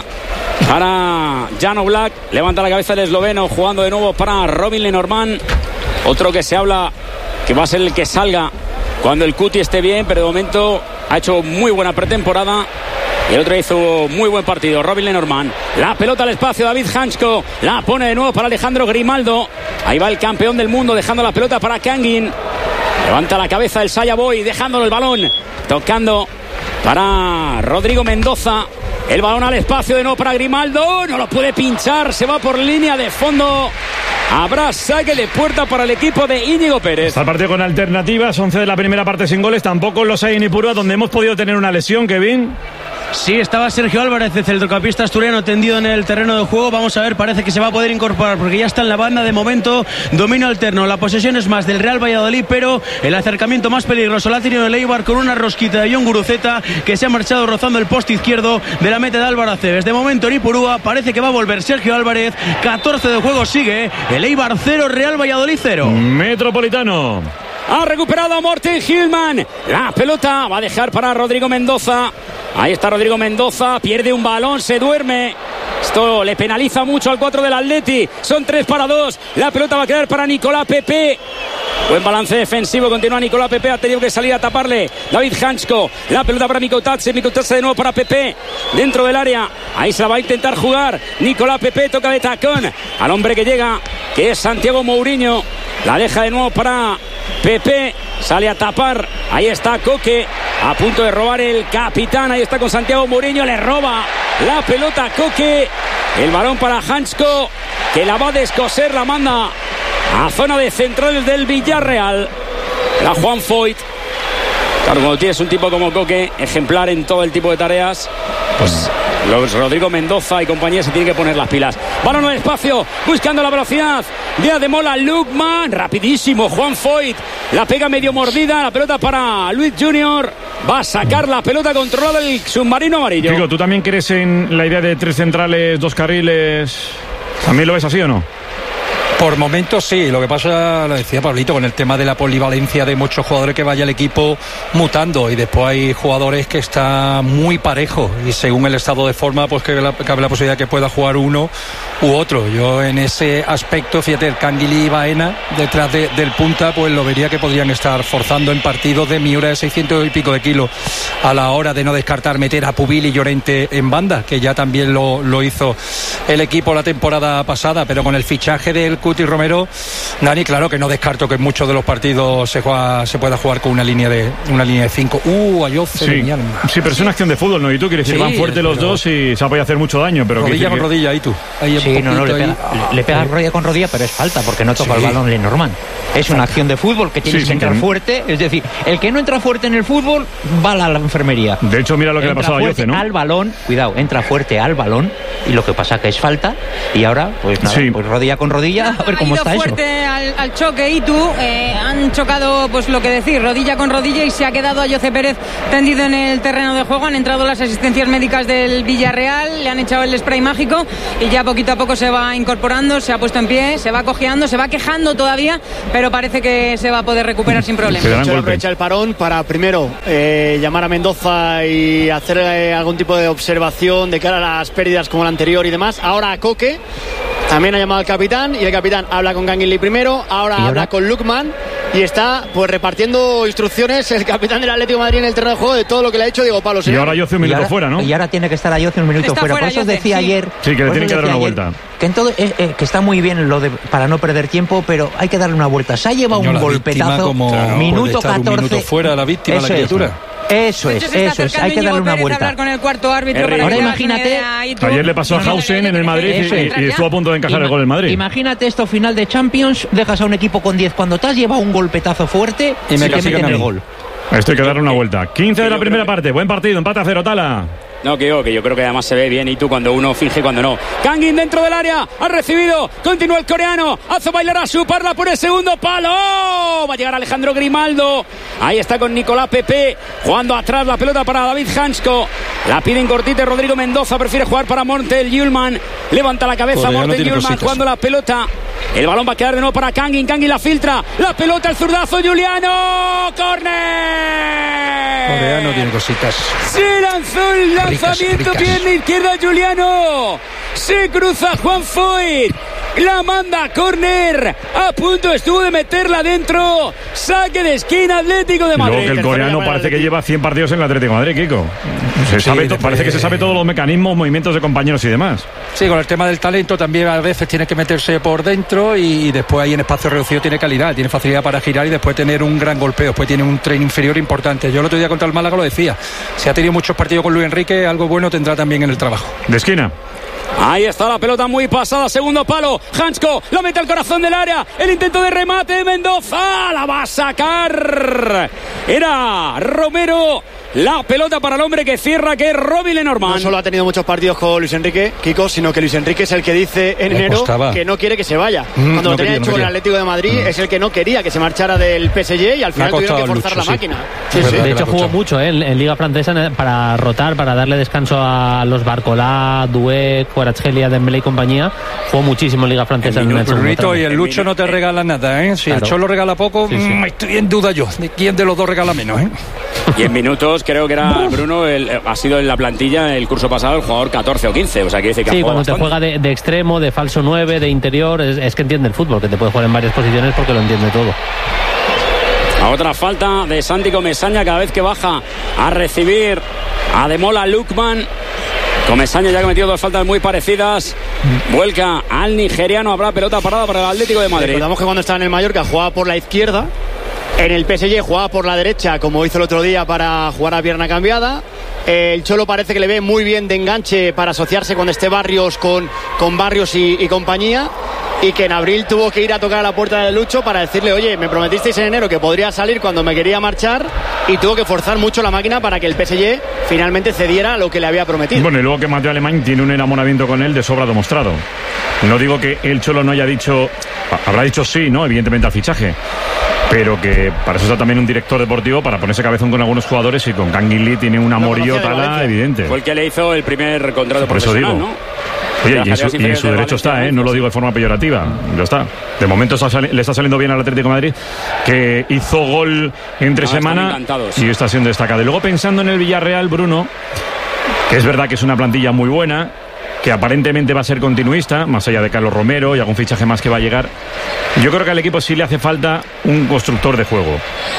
para Jan Oblak. Levanta la cabeza el esloveno, jugando de nuevo para Robin Lenormand. Otro que se habla que va a ser el que salga cuando el Cuti esté bien, pero de momento ha hecho muy buena pretemporada. Y el otro hizo muy buen partido, Robin Lenormand. La pelota al espacio, David Hansko. La pone de nuevo para Alejandro Grimaldo. Ahí va el campeón del mundo, dejando la pelota para Kangin. Levanta la cabeza el Saya Boy, dejándolo el balón. Tocando para Rodrigo Mendoza. El balón al espacio de nuevo para Grimaldo. No lo puede pinchar, se va por línea de fondo. Habrá saque de puerta para el equipo de Íñigo Pérez. Está el partido con alternativas, once de la primera parte sin goles, tampoco los hay en Ipurúa, donde hemos podido tener una lesión, Kevin. Sí, estaba Sergio Álvarez, el centrocampista asturiano, tendido en el terreno de juego. Vamos a ver, parece que se va a poder incorporar porque ya está en la banda. De momento, dominio alterno. La posesión es más del Real Valladolid, pero el acercamiento más peligroso la ha tenido el Eibar con una rosquita de John Guruceta que se ha marchado rozando el poste izquierdo de la meta de Álvaro Aceves. De momento, en Ipurúa parece que va a volver Sergio Álvarez. catorce de juego sigue. El Eibar cero, Real Valladolid cero. Metropolitano. Ha recuperado a Morten Hjulman. La pelota va a dejar para Rodrigo Mendoza. Ahí está Rodrigo Mendoza. Pierde un balón, se duerme. Esto le penaliza mucho al cuatro del Atleti. Son tres para dos. La pelota va a quedar para Nicolás Pepe. Buen balance defensivo. Continúa Nicolás Pepe. Ha tenido que salir a taparle David Hansko. La pelota para Mikutatse. Mikutatse de nuevo para Pepe. Dentro del área. Ahí se la va a intentar jugar. Nicolás Pepe toca de tacón al hombre que llega, que es Santiago Mourinho. La deja de nuevo para Pepe. Sale a tapar. Ahí está Coque. A punto de robar el capitán. Ahí está con Santiago Mourinho. Le roba la pelota a Coque. El balón para Hansko, que la va a descoser. La manda a zona de centrales del Villarreal. La Juan Foyt. Claro, cuando tienes un tipo como Coque, ejemplar en todo el tipo de tareas, pues los Rodrigo Mendoza y compañía se tienen que poner las pilas. Balón al espacio, buscando la velocidad de Ademola Lookman. Rapidísimo, Juan Foyt. La pega medio mordida, la pelota para Luis Junior. Va a sacar la pelota controlada el submarino amarillo. Digo, ¿tú también crees en la idea de tres centrales, dos carriles? ¿También lo ves así o no? Por momentos sí, lo que pasa, lo decía Pablito, con el tema de la polivalencia de muchos jugadores que vaya el equipo mutando, y después hay jugadores que están muy parejos y según el estado de forma pues que la, cabe la posibilidad que pueda jugar uno u otro. Yo en ese aspecto, fíjate, el Canguilí y Baena detrás de, del punta, pues lo vería que podrían estar forzando en partidos de Miura de seiscientos y pico de kilos, a la hora de no descartar meter a Pubil y Llorente en banda, que ya también lo, lo hizo el equipo la temporada pasada, pero con el fichaje del Cuti Romero, Dani, claro que no descarto que en muchos de los partidos se juega, se pueda jugar con una línea de una línea de cinco. Uh, Ayoce sí, de mi alma. Sí, pero es una acción de fútbol, ¿no? Y tú quieres decir, Sí, van fuerte los pero- dos y se puede hacer mucho daño, pero rodilla con que... rodilla, ahí tú. Ahí Sí, un no, no, le poquito pega, ahí. le, le pega rodilla con rodilla, pero es falta, porque no toca Sí. el balón Lenormand. Es una acción de fútbol que tienes Sí, que sí, entrar que- fuerte. Es decir, el que no entra fuerte en el fútbol va a la, la enfermería. De hecho, mira lo que le ha Entra pasado a fuerte Ayoce, ¿no? al balón, cuidado, entra fuerte al balón, y lo que pasa que es falta, y ahora, pues nada, Sí. pues rodilla con rodilla, a ver cómo Ha ido está eso. fuerte al, al choque y tú eh, han chocado, pues lo que decir, rodilla con rodilla, y se ha quedado Ayoce Pérez tendido en el terreno de juego. Han entrado las asistencias médicas del Villarreal, le han echado el spray mágico y ya poquito a poco se va incorporando, se ha puesto en pie, se va cojeando, se va quejando todavía, pero parece que se va a poder recuperar sin problemas. De hecho, aprovecha el parón para primero eh, llamar a Mendoza y hacer eh, algún tipo de observación de cara a las pérdidas como la anterior y demás. Ahora a Coque, también ha llamado al capitán, y el capitán habla con Canguilí primero, ahora ahora? habla con Lukman, y está pues repartiendo instrucciones el capitán del Atlético de Madrid en el terreno de juego de todo lo que le ha hecho Diego Pablo. Y ahora Ayoce un Y minuto ahora- fuera, ¿no? Y ahora tiene que estar Ayoce un minuto Está fuera. fuera Por eso os Ayoce, decía sí. ayer. Sí, que le por tienen eso que dar decía una ayer vuelta. Que, en todo, eh, eh, que está muy bien lo de para no perder tiempo, pero hay que darle una vuelta. Se ha llevado Coño, un la víctima golpetazo. como minuto puede estar un catorce. minuto fuera la víctima, la Eso es. criatura. Eso De es, hecho, se está eso es. acercando Hay que darle Íñigo una Pérez a vuelta. hablar con el cuarto árbitro Es para Ahora que hagas una imagínate- idea ahí tú. Ayer le pasó a No, no, Hausen no, en el no, Madrid Eso y, es. y estuvo a punto de encajar Ima- el gol en Madrid. Imagínate esto, final de Champions, dejas a un equipo con diez cuando te has llevado un golpetazo fuerte Y me te castigan meten a el mí. gol. Esto hay que darle una vuelta. quince de yo la creo primera que- parte. Buen partido, empate a cero, Tala. No, que yo, que yo creo que además se ve bien y tú cuando uno finge y cuando no. Kangin dentro del área, ha recibido, continúa el coreano, hace bailar a su parla por el segundo palo. Va a llegar Alejandro Grimaldo. Ahí está con Nicolás Pepe, jugando atrás la pelota para David Hansko. La pide en cortite Rodrigo Mendoza, prefiere jugar para Mortel Yulman. Levanta la cabeza Joder, ya no Mortel tiene Yulman cositas. jugando la pelota. El balón va a quedar de nuevo para Kangin. Kangin la filtra. La pelota, el zurdazo, Juliano. ¡Córner! Coreano tiene cositas. Se lanzó el lanzamiento, ricas. pierna izquierda Juliano. Se cruza Juan Foyt. La manda a córner. A punto estuvo de meterla dentro. Saque de esquina Atlético de Y luego Madrid. que el coreano parece que lleva cien partidos en el Atlético de Madrid, Kiko. Se Sí, sabe to- después- parece que se sabe todos los mecanismos, movimientos de compañeros y demás. Sí, con el tema del talento también a veces tiene que meterse por dentro y después ahí en espacio reducido tiene calidad, tiene facilidad para girar y después tener un gran golpeo, después tiene un tren inferior importante. Yo el otro día contra el Málaga lo decía, si ha tenido muchos partidos con Luis Enrique, algo bueno tendrá también en el trabajo. De esquina. Ahí está la pelota muy pasada, segundo palo. Hansko la mete al corazón del área. El intento de remate de Mendoza. La va a sacar. Era Romero. La pelota para el hombre que cierra, que es Robin Lenormand. No solo ha tenido muchos partidos con Luis Enrique, Kiko, sino que Luis Enrique es el que dice en Le enero costaba. que no quiere que se vaya. Mm, Cuando no lo tenía quería, no hecho con el quería. Atlético de Madrid, Mm. es el que no quería que se marchara del P S G y al Le final ha tuvieron que costado forzar Lucho, la sí. máquina. Sí, sí. De que hecho, la jugó lucha. mucho ¿eh? en, en Liga Francesa para rotar, para darle descanso a los Barcolá, Dué, Kvaratskhelia, Dembélé y compañía. Jugó muchísimo en Liga Francesa en el segundo Brunito tramo. y el Lucho no te regala nada, ¿eh? Si Claro. el Cholo regala poco, Sí, sí. mm, estoy en duda yo de quién de los dos regala menos, ¿eh? Y en minutos creo que era Bruno, el, ha sido en la plantilla el curso pasado el jugador catorce o quince. O sea, que dice que ha Sí, jugado cuando te bastante. juega de, de extremo, de falso nueve, de interior, es, es que entiende el fútbol, que te puede jugar en varias posiciones porque lo entiende todo. A otra falta de Santi Comesaña cada vez que baja a recibir a Demola Lukman. Comesaña ya ha cometido dos faltas muy parecidas. Vuelca al nigeriano. Habrá pelota parada para el Atlético de Madrid. Recordamos que cuando estaba en el Mallorca jugaba por la izquierda. En el P S G jugaba por la derecha, como hizo el otro día para jugar a pierna cambiada. El Cholo parece que le ve muy bien de enganche para asociarse con este Barrios, con, con Barrios y, y compañía. Y que en abril tuvo que ir a tocar a la puerta de Lucho para decirle, oye, me prometisteis en enero que podría salir cuando me quería marchar. Y tuvo que forzar mucho la máquina para que el P S G finalmente cediera lo que le había prometido. Bueno, y luego que Mateo Alemán tiene un enamoramiento con él de sobra demostrado. No digo que el Cholo no haya dicho, habrá dicho sí, ¿no? Evidentemente al fichaje. Pero que para eso está también un director deportivo, para ponerse cabezón con algunos jugadores, y con Canguilí tiene un amorío conocía de tala Valencia. evidente. Fue el que le hizo el primer contrato Por eso profesional, digo. ¿no? Oye, y en su, y en su derecho está, ¿eh? No lo digo de forma peyorativa, ya está. De momento está sali- le está saliendo bien al Atlético de Madrid, que hizo gol entre No, semana y está siendo destacado. Y luego pensando en el Villarreal, Bruno, que es verdad que es una plantilla muy buena, que aparentemente va a ser continuista, más allá de Carlos Romero y algún fichaje más que va a llegar. Yo creo que al equipo sí le hace falta un constructor de juego.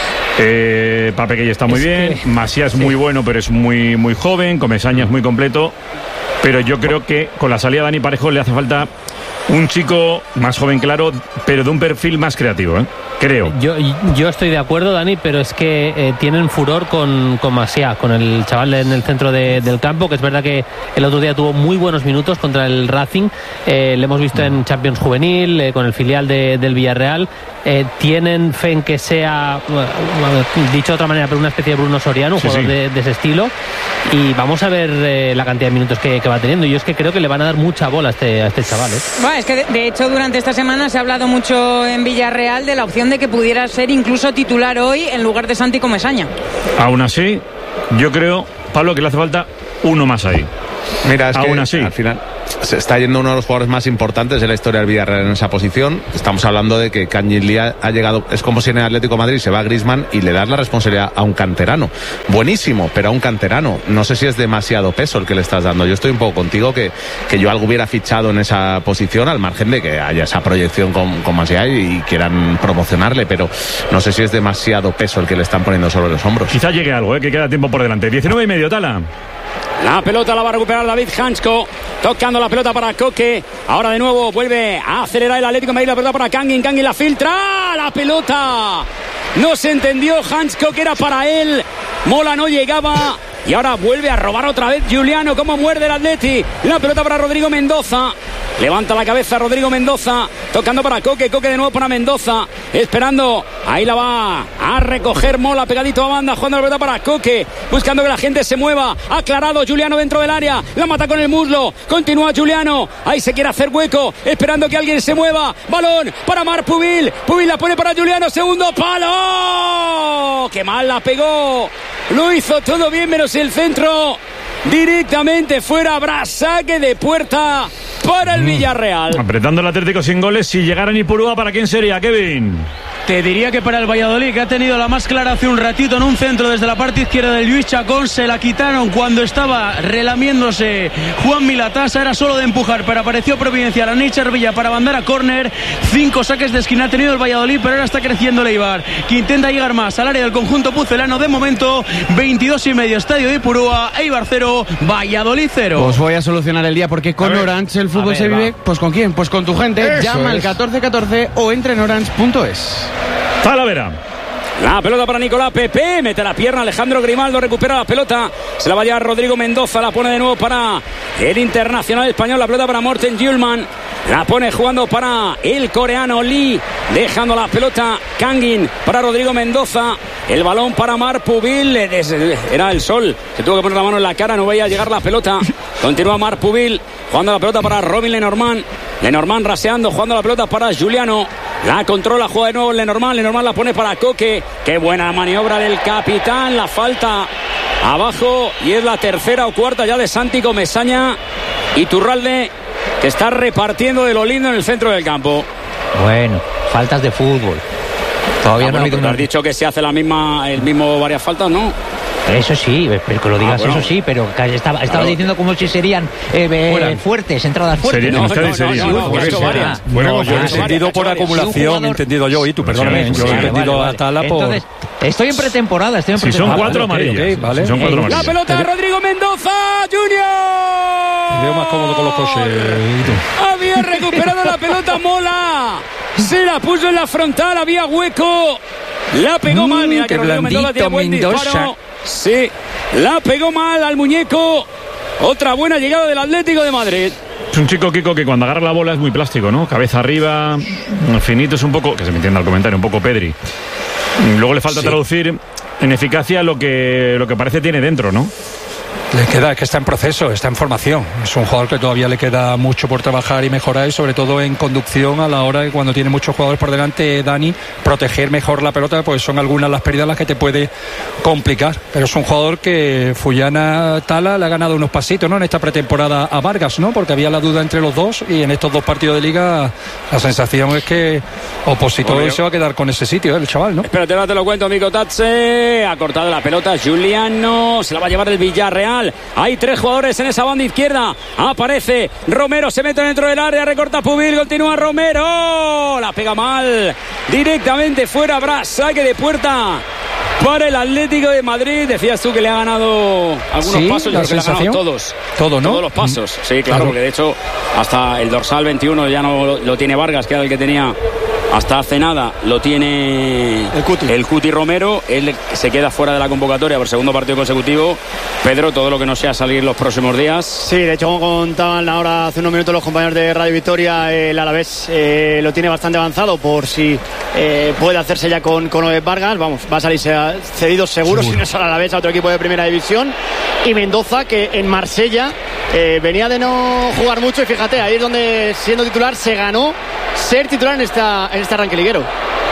Eh, Pape que ya está muy es bien, que... Masía es sí. muy bueno, pero es muy, muy joven, Comesaña es muy completo. Pero yo creo que con la salida de Dani Parejo le hace falta un chico más joven, claro, pero de un perfil más creativo, ¿eh? Creo. Yo, yo estoy de acuerdo, Dani, pero es que eh, tienen furor con, con Masia, con el chaval en el centro de, del campo, que es verdad que el otro día tuvo muy buenos minutos contra el Racing. Eh, le hemos visto en Champions Juvenil, eh, con el filial de, del Villarreal. Eh, tienen fe en que sea, bueno, dicho de otra manera, pero una especie de Bruno Soriano, un sí, jugador sí. De, de ese estilo. Y vamos a ver eh, la cantidad de minutos que, que va teniendo. Yo es que creo que le van a dar mucha bola a este, a este chaval, ¿eh? Bueno, es que de, de hecho durante esta semana se ha hablado mucho en Villarreal de la opción de que pudiera ser incluso titular hoy en lugar de Santi Comesaña. Aún así, yo creo, Pablo, que le hace falta uno más ahí. Mira, es Aún que así. al final se está yendo uno de los jugadores más importantes de la historia del Villarreal en esa posición. Estamos hablando de que Kangin ha llegado, es como si en el Atlético de Madrid se va a Griezmann y le das la responsabilidad a un canterano. Buenísimo, pero a un canterano. No sé si es demasiado peso el que le estás dando. Yo estoy un poco contigo que, que yo algo hubiera fichado en esa posición, al margen de que haya esa proyección con, con Masia y quieran promocionarle, pero no sé si es demasiado peso el que le están poniendo sobre los hombros. Quizá llegue algo, ¿eh? Que queda tiempo por delante. diecinueve y medio, Tala. La pelota la va a recuperar David Hansko, tocando la pelota para Coque. Ahora de nuevo vuelve a acelerar el Atlético de Madrid. La pelota para Kangin, Kangin la filtra. La pelota no se entendió Hansko que era para él. Mola no llegaba. Y ahora vuelve a robar otra vez Giuliano. Como muerde el Atleti. La pelota para Rodrigo Mendoza. Levanta la cabeza Rodrigo Mendoza, tocando para Coque, Coque de nuevo para Mendoza, esperando, ahí la va a recoger Mola, pegadito a banda, jugando la pelota para Coque, buscando que la gente se mueva, aclarado Giuliano dentro del área, la mata con el muslo, continúa Giuliano, ahí se quiere hacer hueco, esperando que alguien se mueva, balón para Marc Pubil, Pubil la pone para Giuliano, segundo palo, qué mal la pegó, lo hizo todo bien menos el centro, directamente fuera, habrá saque de puerta para el Villarreal. Apretando el Atlético sin goles. Si llegaran Ipurúa, ¿para quién sería, Kevin? Te diría que para el Valladolid, que ha tenido la más clara hace un ratito en un centro desde la parte izquierda del Luis Chacón. Se la quitaron cuando estaba relamiéndose Juan Milatasa. Era solo de empujar, pero apareció Providencial a Nietzsche Villa para mandar a córner. Cinco saques de esquina ha tenido el Valladolid, pero ahora está creciendo el Eibar, que intenta llegar más al área del conjunto pucelano. De momento, veintidós y medio, estadio de Ipurúa, Eibar cero, Valladolid cero. Os voy a solucionar el día, porque con Orange el fútbol ver, se vive, va. Pues ¿con quién? Pues con tu gente. Eso Llama es. al catorce catorce o entra en orange punto es. Talavera. La pelota para Nicolás Pepe, mete la pierna Alejandro Grimaldo, recupera la pelota, se la va a llevar Rodrigo Mendoza, la pone de nuevo para el internacional español, la pelota para Morten Hjulman, la pone jugando para el coreano Lee, dejando la pelota Kangin para Rodrigo Mendoza, el balón para Marc Pubil, era el sol, se tuvo que poner la mano en la cara, no veía llegar la pelota, continúa Marc Pubil, jugando la pelota para Robin Lenormand, Lenormand raseando, jugando la pelota para Giuliano, la controla, juega de nuevo Lenormand, Lenormand la pone para Coque, qué buena maniobra del capitán, la falta abajo y es la tercera o cuarta ya de Santi Comesaña. Iturralde, que está repartiendo de lo lindo en el centro del campo. Bueno, faltas de fútbol. Todavía ah, no bueno, ha habido una... una... has dicho que se hace la misma, el mismo varias faltas, ¿no? Eso sí, pero que lo digas, ah, bueno. Eso sí, pero estaba, estaba claro. diciendo como si serían eh, eh, fuertes, entradas fuertes. Sería, no, no, no, sería. no, no, no, no, varias. Bueno, no, yo he entendido por acumulación, si jugador... he entendido yo, y tú, perdóname, yo he entendido vale, vale. a Tala por... Entonces, estoy en pretemporada, estoy en si pretemporada. son cuatro amarillas. Okay, okay, vale. Si son cuatro eh, amarillas. La pelota de Rodrigo Mendoza Junior. Me veo más cómodo con los coches. Había recuperado la pelota Mola. Se la puso en la frontal, había hueco. La pegó mm, mal, mira que Rodrigo Mendoza tiene buen disparo. Sí, la pegó mal al muñeco. Otra buena llegada del Atlético de Madrid. Es un chico, Kiko, que cuando agarra la bola es muy plástico, ¿no? Cabeza arriba, finito, es un poco, que se me entienda el comentario, un poco Pedri. Luego le falta sí. traducir en eficacia lo que, lo que parece tiene dentro, ¿no? Le queda, es que está en proceso, está en formación. Es un jugador que todavía le queda mucho por trabajar y mejorar, y sobre todo en conducción a la hora de cuando tiene muchos jugadores por delante, Dani, proteger mejor la pelota, pues son algunas las pérdidas las que te puede complicar. Pero es un jugador que Fullana Tala le ha ganado unos pasitos, ¿no? En esta pretemporada a Vargas, ¿no? Porque había la duda entre los dos, y en estos dos partidos de liga la sensación es que Opositor Bueno, se va a quedar con ese sitio, ¿eh? El chaval, ¿no? Espérate, ahora te lo cuento, Mico Tatse. Ha cortado la pelota Giuliano. Se la va a llevar el Villarreal. Hay tres jugadores en esa banda izquierda. Aparece Romero, se mete dentro del área, recorta Pubil, continúa Romero. La pega mal. Directamente fuera, Bras. Saque de puerta para el Atlético de Madrid. Decías tú que le ha ganado algunos Sí, pasos. Yo la creo que le ha ganado sensación. todos. Todo, ¿no? Todos los pasos. Sí, claro, Claro. porque de hecho hasta el dorsal veintiuno ya no lo, lo tiene Vargas, que era el que tenía hasta hace nada. Lo tiene el Cuti. el Cuti Romero. Él se queda fuera de la convocatoria por segundo partido consecutivo. Pedro, todo lo que no sea salir los próximos días. Sí, de hecho, como contaban ahora hace unos minutos los compañeros de Radio Victoria, eh, el Alavés eh, lo tiene bastante avanzado por si eh, puede hacerse ya con, con Oed Vargas. Vamos, va a salir cedido seguro, seguro, si no es al Alavés, a otro equipo de primera división. Y Mendoza, que en Marsella eh, venía de no jugar mucho, y fíjate, ahí es donde, siendo titular, se ganó ser titular en, esta, en este arranque liguero.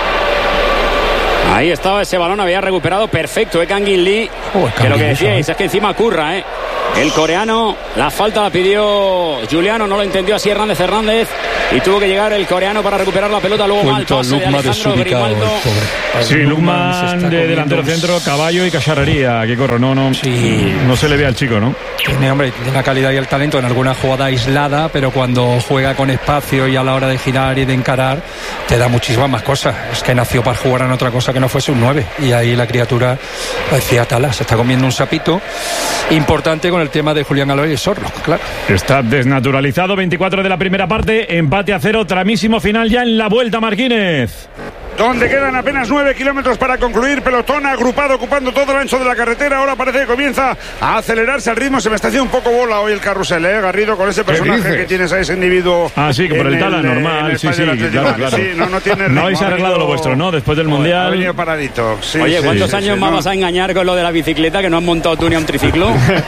Ahí estaba ese balón, había recuperado perfecto eh, Kangin Lee, Oh, que lo que Kangin Lee, decíais es que encima curra, eh. El coreano, la falta la pidió Giuliano, no lo entendió así Hernández Hernández, y tuvo que llegar el coreano para recuperar la pelota. Luego mal Cuento a pase de Lukman Alejandro desubicado, el Grimaldo. pobre. Sí, Lukman se Lukman está de comiendo delantero un- centro, caballo y cacharrería. Que corro, no, no, no se le ve al chico, ¿no? Tiene, hombre, tiene la calidad y el talento en alguna jugada aislada, pero cuando juega con espacio y a la hora de girar y de encarar, te da muchísimas más cosas. Es que nació para jugar en otra cosa que no fuese un nueve. Y ahí la criatura, decía Tala, se está comiendo un sapito importante con el tema de Julián Álvarez y Sorlo, claro. Está desnaturalizado, veinticuatro de la primera parte, empate a cero, tramísimo final ya en la vuelta, Marquínez. Donde quedan apenas nueve kilómetros para concluir. Pelotón agrupado ocupando todo el ancho de la carretera. Ahora parece que comienza a acelerarse el ritmo. Se me está haciendo un poco bola hoy el carrusel, ¿eh, Garrido? Con ese personaje dices? que tienes a ese individuo. Ah, sí, que por en el Tala, eh, normal, en el sí, estadio sí, del claro, Atlético. claro. Sí, no, no tiene No ritmo, habéis ha arreglado venido- lo vuestro, ¿no? Después del Joder, Mundial. Ha venido paradito. Sí, Oye, sí, ¿cuántos sí, años sí, más no. vas a engañar con lo de la bicicleta, que no has montado tú ni a un triciclo?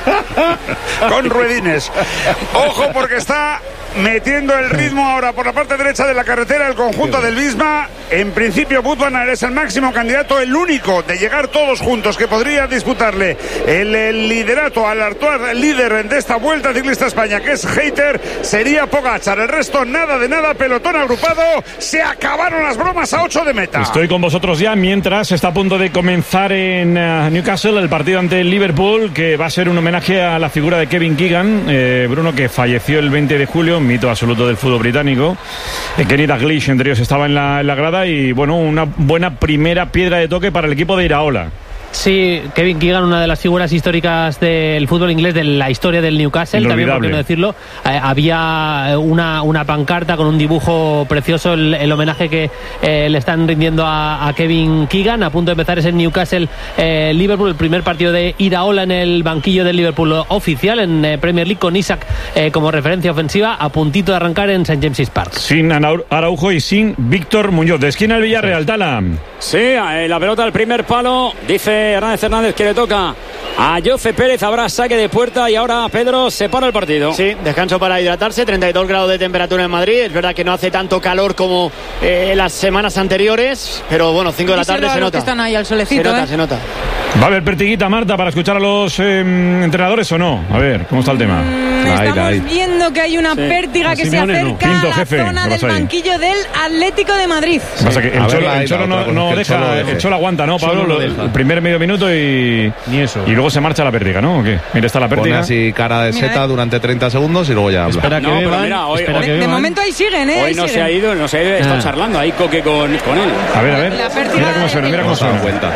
Con ruedines. Ojo, porque está metiendo el ritmo ahora por la parte derecha de la carretera el conjunto del Visma. En principio, Budvanar es el máximo candidato, el único de llegar todos juntos que podría disputarle el, el liderato al actual líder de esta Vuelta Ciclista España, que es Hayter, sería Pogačar. El resto, nada de nada, pelotón agrupado. Se acabaron las bromas a ocho de meta. Estoy con vosotros ya, mientras está a punto de comenzar en uh, Newcastle el partido ante el Liverpool, que va a ser un homenaje a la figura de Kevin Keegan, eh, Bruno, que falleció el veinte de julio, un mito absoluto del fútbol británico. Eh, Kenny Dalglish, entre ellos, estaba en la, en la grada, y bueno, una buena primera piedra de toque para el equipo de Iraola. Sí, Kevin Keegan, una de las figuras históricas del fútbol inglés, de la historia del Newcastle, también, por qué no decirlo. Eh, había una, una pancarta con un dibujo precioso, el, el homenaje que eh, le están rindiendo a, a Kevin Keegan. A punto de empezar ese Newcastle eh, Liverpool, el primer partido de Iraola en el banquillo del Liverpool oficial en eh, Premier League, con Isaac eh, como referencia ofensiva, a puntito de arrancar en Saint James's Park. Sin Anau- Araujo y sin Víctor Muñoz. De esquina el Villarreal, Tala. Sí, eh, la pelota al primer palo, dice Hernández Hernández que le toca a Jose Pérez. Habrá saque de puerta y ahora Pedro se para el partido. Sí, descanso para hidratarse, treinta y dos grados de temperatura en Madrid. Es verdad que no hace tanto calor como eh, las semanas anteriores, pero bueno, cinco de la tarde se Díselo a los nota. que están ahí al Se solecito, nota, ¿eh? se nota. ¿Va a haber pertiguita, Marta, para escuchar a los eh, entrenadores o no? A ver, ¿cómo está el tema? Mm, Estamos viendo que hay una pértiga A que se Simeone no. acerca Quinto, a la jefe, zona ¿qué del pasa ahí? banquillo del Atlético de Madrid. Pasa que el A ver, Cholo, la- el la Cholo otra no, cosa, no que el deja, Cholo el deje. Cholo aguanta, ¿no, Pablo? Cholo no Lo- deja. el primer medio minuto y... Ni eso. Y luego se marcha la pértiga, ¿no? ¿O qué? Mira, está la Pone pértiga. así cara de Mira, seta eh. durante treinta segundos y luego ya habla. Espera que No, pero beban, mira, hoy- espera hoy- que De beban. momento ahí siguen, ¿eh? Hoy Ahí no se siguen. ha ido, no se ha ido, está Ah. charlando ahí Coque con, con él. A ver, a ver. La pértiga Mira cómo suena, mira cómo No se dan suena. cuenta.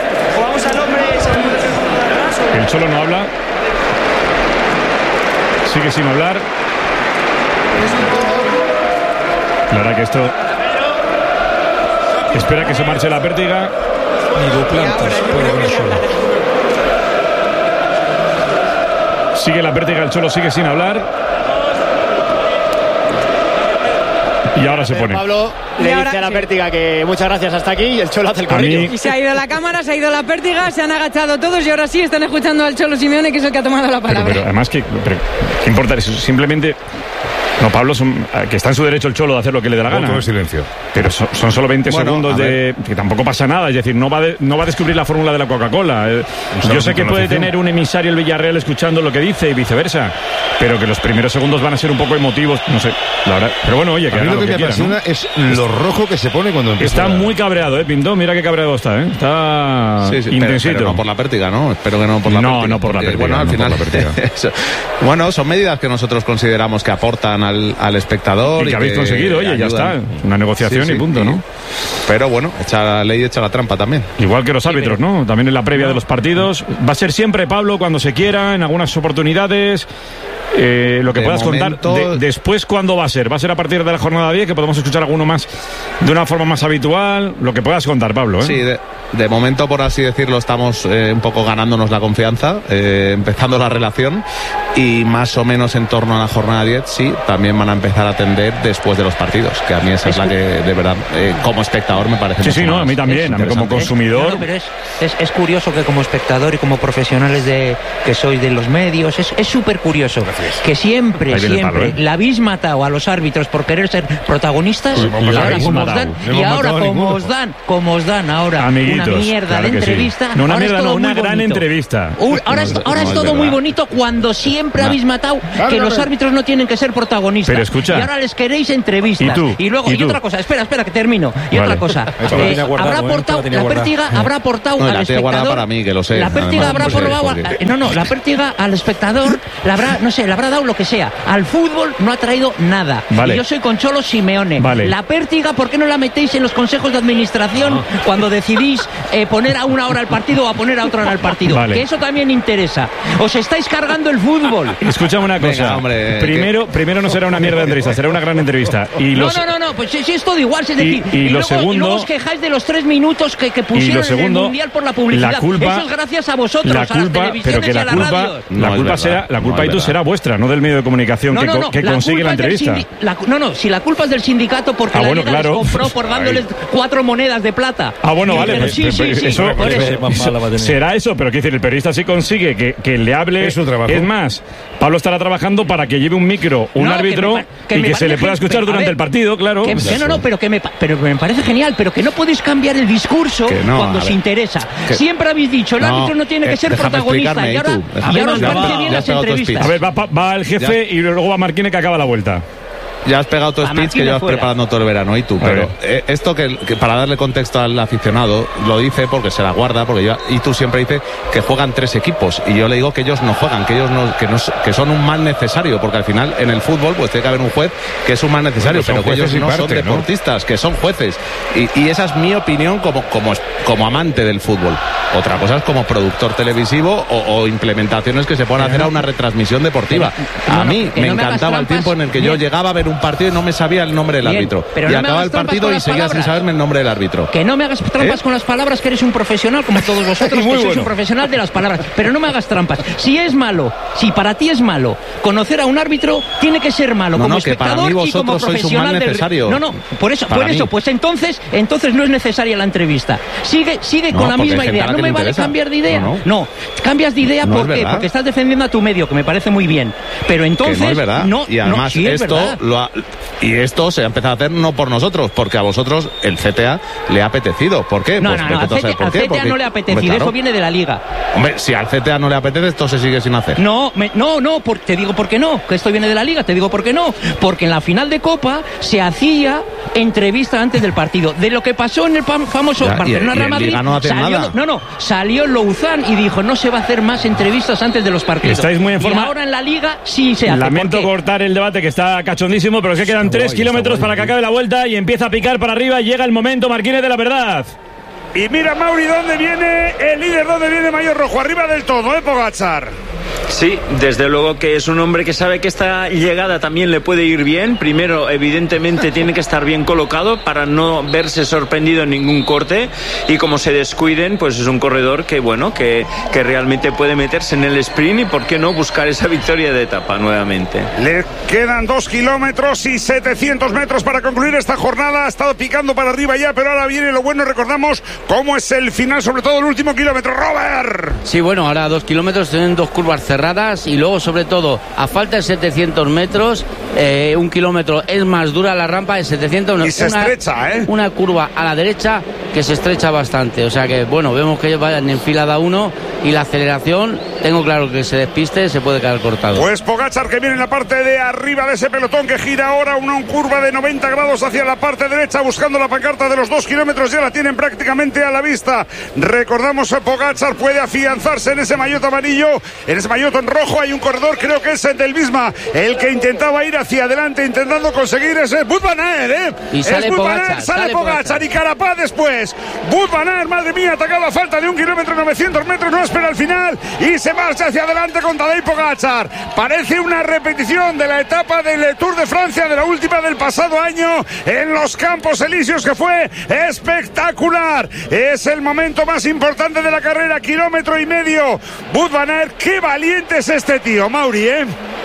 El Cholo no habla. Sigue sin hablar. La verdad que esto... Espera que se marche la pértiga. Ni Duplantis puede ver solo. Sigue la pértiga, el Cholo sigue sin hablar. y ahora se pone. Pablo le ahora, dice a la sí. Pértiga que muchas gracias hasta aquí y el Cholo hace el corrillo. Y se ha ido la cámara, se ha ido la Pértiga, se han agachado todos y ahora sí están escuchando al Cholo Simeone, que es el que ha tomado la Pero, palabra. pero además, ¿qué, pero, ¿qué importa eso? Simplemente... No, Pablo, son, que está en su derecho el Cholo de hacer lo que le dé la gana. Voto de silencio. Pero son, son solo veinte Bueno, segundos a de... Que tampoco pasa nada. Es decir, no va, de- no va a descubrir la fórmula de la Coca-Cola. Eh, sea, Yo sé que con puede afición. tener un emisario el Villarreal escuchando lo que dice y viceversa. Pero que los primeros segundos van a ser un poco emotivos. No sé, la verdad. Pero bueno, oye, que A mí haga lo lo que que me quiera, ¿no? apasiona es lo rojo que se pone cuando empieza. Está la- muy cabreado, ¿eh, Pinto? Mira qué cabreado está, ¿eh? Está Sí, sí, pero, intensito. pero no por la Pértiga, ¿no? Espero que no por la No, Pértiga. no por la porque, Pértiga, Bueno, al no por final, la Pértiga. eso- bueno, son medidas que nosotros consideramos que aportan al, al espectador. Y que habéis conseguido, oye, ya está. Una negociación Sí, sí, y punto, ¿no? Pero bueno, echa la ley, echa la trampa también. Igual que los árbitros, ¿no? También en la previa de los partidos. Va a ser siempre, Pablo, cuando se quiera, en algunas oportunidades. Eh, lo que De puedas momento- contar. De- después, ¿cuándo va a ser? ¿Va a ser a partir de la jornada diez? Que podemos escuchar alguno más de una forma más habitual. Lo que puedas contar, Pablo, ¿eh? Sí, de, de momento, por así decirlo, estamos eh, un poco ganándonos la confianza, eh, empezando la relación y más o menos en torno a la jornada diez, sí, también van a empezar a atender después de los partidos, que a mí esa es la que de verdad, eh, como espectador, me parece Sí, mucho sí, no, más a mí también, a mí como interesante. consumidor. No, pero es, es, es curioso que como espectador y como profesionales de que sois de los medios, es súper curioso que siempre, Ahí viene el siempre palo, ¿eh? la habéis matado a los árbitros por querer ser protagonistas Pues hemos y ahora habéis como os matado. dan, No y hemos ahora matado a como ninguno. os dan, como os dan ahora Amiguitos, una mierda claro de que sí. entrevista, No, una ahora es mierda, todo no, una muy gran bonito. entrevista. Un- ahora es, No, ahora no es es todo muy verdad. bonito cuando siempre No. habéis matado Claro, que claro. los árbitros no tienen que ser protagonistas. Pero escucha. Y ahora les queréis entrevistas. ¿Y tú? luego, ¿Y y, tú? otra cosa, espera, espera, que termino. Y Vale. otra cosa, Esto lo eh, tiene guardado, habrá ¿eh? aportado, Esto lo tiene la guardado. Pértiga habrá aportado No, al la tiene guardada espectador. para mí, que lo sé. La Pértiga además. habrá Pues sí, probado, porque- a- no, no, la Pértiga al espectador, la habrá, no sé, le habrá dado lo que sea. Al fútbol no ha traído nada. Vale. Y yo soy con Cholo Simeone. Vale. La Pértiga, ¿por qué no la metéis en los consejos de administración cuando decidís eh, poner a una hora el partido o a poner a otra hora el partido? Vale. Que eso también interesa. Os estáis cargando el fútbol. Escúchame una cosa. Venga, hombre, primero, primero no será una mierda de entrevista, será una gran entrevista. Y No, los, no, no, no, pues sí, sí, es todo igual, es Y- decir, y lo luego, segundo- y luego os quejáis de los tres minutos que, que pusieron segundo, en el Mundial por la publicidad. la culpa- Eso es gracias a vosotros, la a las culpa, televisiones pero que y a la las culpa, radios. la No es culpa verdad, será, la no culpa es y tú verdad. será vuestra, no del medio de comunicación No, que, no, co- no, que la consigue la culpa es del entrevista. sindi- la- no, no, si la culpa es del sindicato porque Ah, la bueno, Liga claro. les compró por dándoles cuatro monedas de plata. Ah, bueno, Y vale, dijeron, pues, sí, pues, sí, sí, eso, por eso. eso- será eso, pero quiero decir, el periodista sí consigue que, que le hable. Es su trabajo. Es más, Pablo estará trabajando para que lleve un micro, un No, que árbitro, me pa- que y me que se parece le pueda gen- escuchar a durante ver, el partido, claro. Que- que no, no, pero que me, pa- pero me parece genial, pero que no podéis cambiar el discurso Que no, cuando a os ver. interesa. Que- Siempre habéis dicho, el No, árbitro no tiene que eh, ser déjame protagonista. explicarme, Y ¿y ahora, tú? y Déjame ahora os explicarme. parece bien Ya las has pegado tu entrevistas. A ver, va, va- va el jefe y luego va Marquine que acaba la vuelta. Ya has pegado tu A speech que Martínez llevas fuera. preparando todo el verano, y tú. A Pero ver. eh, esto que, que para darle contexto al aficionado, lo dice porque se la guarda, porque yo, y tú siempre dices que juegan tres equipos. Y yo le digo que ellos no juegan, que ellos no, que, no, que son un mal necesario, porque al final en el fútbol pues tiene que haber un juez que es un mal necesario, Bueno, son pero que ellos jueces y no son parte, ¿no? deportistas, que son jueces. Y, y esa es mi opinión como, como, como amante del fútbol. Otra cosa es como productor televisivo o, o implementaciones que se puedan hacer a una retransmisión deportiva. no, A no, mí que me no me hagas encantaba el trampas. tiempo en el que yo Bien. llegaba a ver un partido y no me sabía el nombre del Bien, árbitro. pero Y no me acababa hagas el trampas partido con y las seguía sin palabras. saberme el nombre del árbitro. Que no me hagas trampas ¿Eh? con las palabras, que eres un profesional como todos vosotros, que Muy sois bueno. un profesional de las palabras. Pero no me hagas trampas. Si es malo, si para ti es malo, conocer a un árbitro tiene que ser malo No, como no, que para espectador mí y como vosotros sois un profesional mal del- necesario. No, no, por eso, Para por eso, mí. pues entonces, entonces no es necesaria la entrevista. Sigue, sigue No, con la porque misma hay gente idea. a la No que me le vale interesa. cambiar de idea. No, No, no. cambias de idea No es ¿por qué? verdad. Porque estás defendiendo a tu medio, que me parece muy bien. Pero entonces que no es verdad. no, y además no, sí es esto verdad. lo ha- y esto se ha empezado a hacer no por nosotros, porque a vosotros el C T A le ha apetecido. ¿Por qué? No, Pues no, vete no, al tú a saber C T A, por al qué, C T A porque- no le ha apetecido, Hombre, claro. eso viene de la Liga. Hombre, si al C T A no le apetece, esto se sigue sin hacer. No, me- no, no, por- te digo por qué no, que esto viene de la Liga, te digo por qué no, porque en la final de Copa se hacía entrevista antes del partido. De lo que pasó en el pam- famoso Ya, y- Barcelona y Real en Madrid, Liga no hacen salió, nada. no, no, salió Louzán y dijo no se va a hacer más entrevistas antes de los partidos. Estáis muy en forma. Y ahora en la Liga sí se hace. Lamento ¿por qué? cortar el debate que está cachondísimo, pero es que quedan tres kilómetros para que acabe la vuelta y empieza a picar para arriba. Llega el momento, Marquínez, de la verdad. Y mira, Mauri, dónde viene el líder, dónde viene Mayor Rojo. Arriba del todo, ¿eh, Pogačar? Sí, desde luego que es un hombre que sabe que esta llegada también le puede ir bien. Primero, evidentemente, tiene que estar bien colocado para no verse sorprendido en ningún corte, y como se descuiden, pues es un corredor que, bueno, que, que realmente puede meterse en el sprint y, por qué no, buscar esa victoria de etapa nuevamente. Le quedan dos kilómetros y setecientos metros para concluir esta jornada. Ha estado picando para arriba ya, pero ahora viene lo bueno. Recordamos cómo es el final, sobre todo el último kilómetro. Robert. Sí, bueno, ahora dos kilómetros tienen dos curvas cerradas, y luego, sobre todo, a falta de setecientos metros, eh, un kilómetro es más dura la rampa de setecientos. Y se una, estrecha, ¿eh? Una curva a la derecha que se estrecha bastante. O sea que, bueno, vemos que ellos vayan en fila da uno, y la aceleración, tengo claro que se despiste, se puede quedar cortado. Pues Pogačar, que viene en la parte de arriba de ese pelotón, que gira ahora una curva de noventa grados hacia la parte derecha, buscando la pancarta de los dos kilómetros. Ya la tienen prácticamente a la vista. Recordamos que Pogačar puede afianzarse en ese maillot amarillo, en ese maillot en rojo. Hay un corredor, creo que es el del Visma, el que intentaba ir hacia adelante, intentando conseguir ese Wout van Aert, ¿eh? Y sale Pogačar, sale, sale Pogačar y Carapaz después. Wout van Aert, madre mía, atacado a falta de un kilómetro novecientos metros, no espera el final y se marcha hacia adelante con Tadej Pogačar. Parece una repetición de la etapa del Tour de Francia, de la última del pasado año en los Campos Elíseos, que fue espectacular. Es el momento más importante de la carrera, kilómetro y medio. Wout van Aert, qué valiente es este tío, Mauri, ¿eh?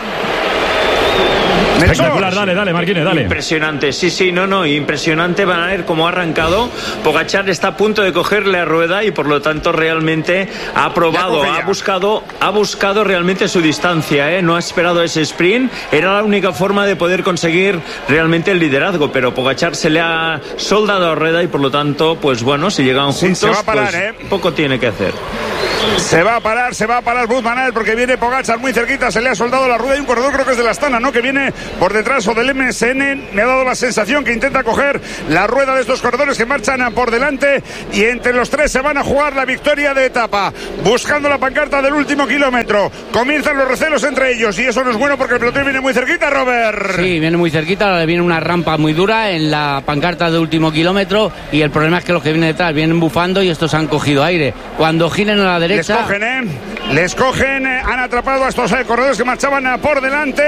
Espectacular, dale, dale, Marquines, dale. Impresionante, sí, sí, no, no, impresionante. Van a ver cómo ha arrancado. Pogačar está a punto de cogerle a Rueda y, por lo tanto, realmente ha probado, ha buscado, ha buscado realmente su distancia, ¿eh? No ha esperado ese sprint. Era la única forma de poder conseguir realmente el liderazgo, pero Pogačar se le ha soldado a Rueda y, por lo tanto, pues bueno, si llegan juntos, sí, se va a parar, pues, ¿eh? poco tiene que hacer. Se va a parar, se va a parar Wout van Aert, porque viene Pogačar muy cerquita, se le ha soldado la rueda. Y un corredor, creo que es de la Astana, ¿no?, que viene por detrás, o del M S N. Me ha dado la sensación que intenta coger la rueda de estos corredores que marchan por delante, y entre los tres se van a jugar la victoria de etapa, buscando la pancarta del último kilómetro. Comienzan los recelos entre ellos, y eso no es bueno porque el pelotón viene muy cerquita, Robert. Sí, viene muy cerquita, viene una rampa muy dura en la pancarta del último kilómetro, y el problema es que los que vienen detrás vienen bufando y estos han cogido aire. Cuando giren a la derecha... Les cogen, ¿eh? Les cogen, eh, han atrapado a estos eh, corredores que marchaban eh, por delante.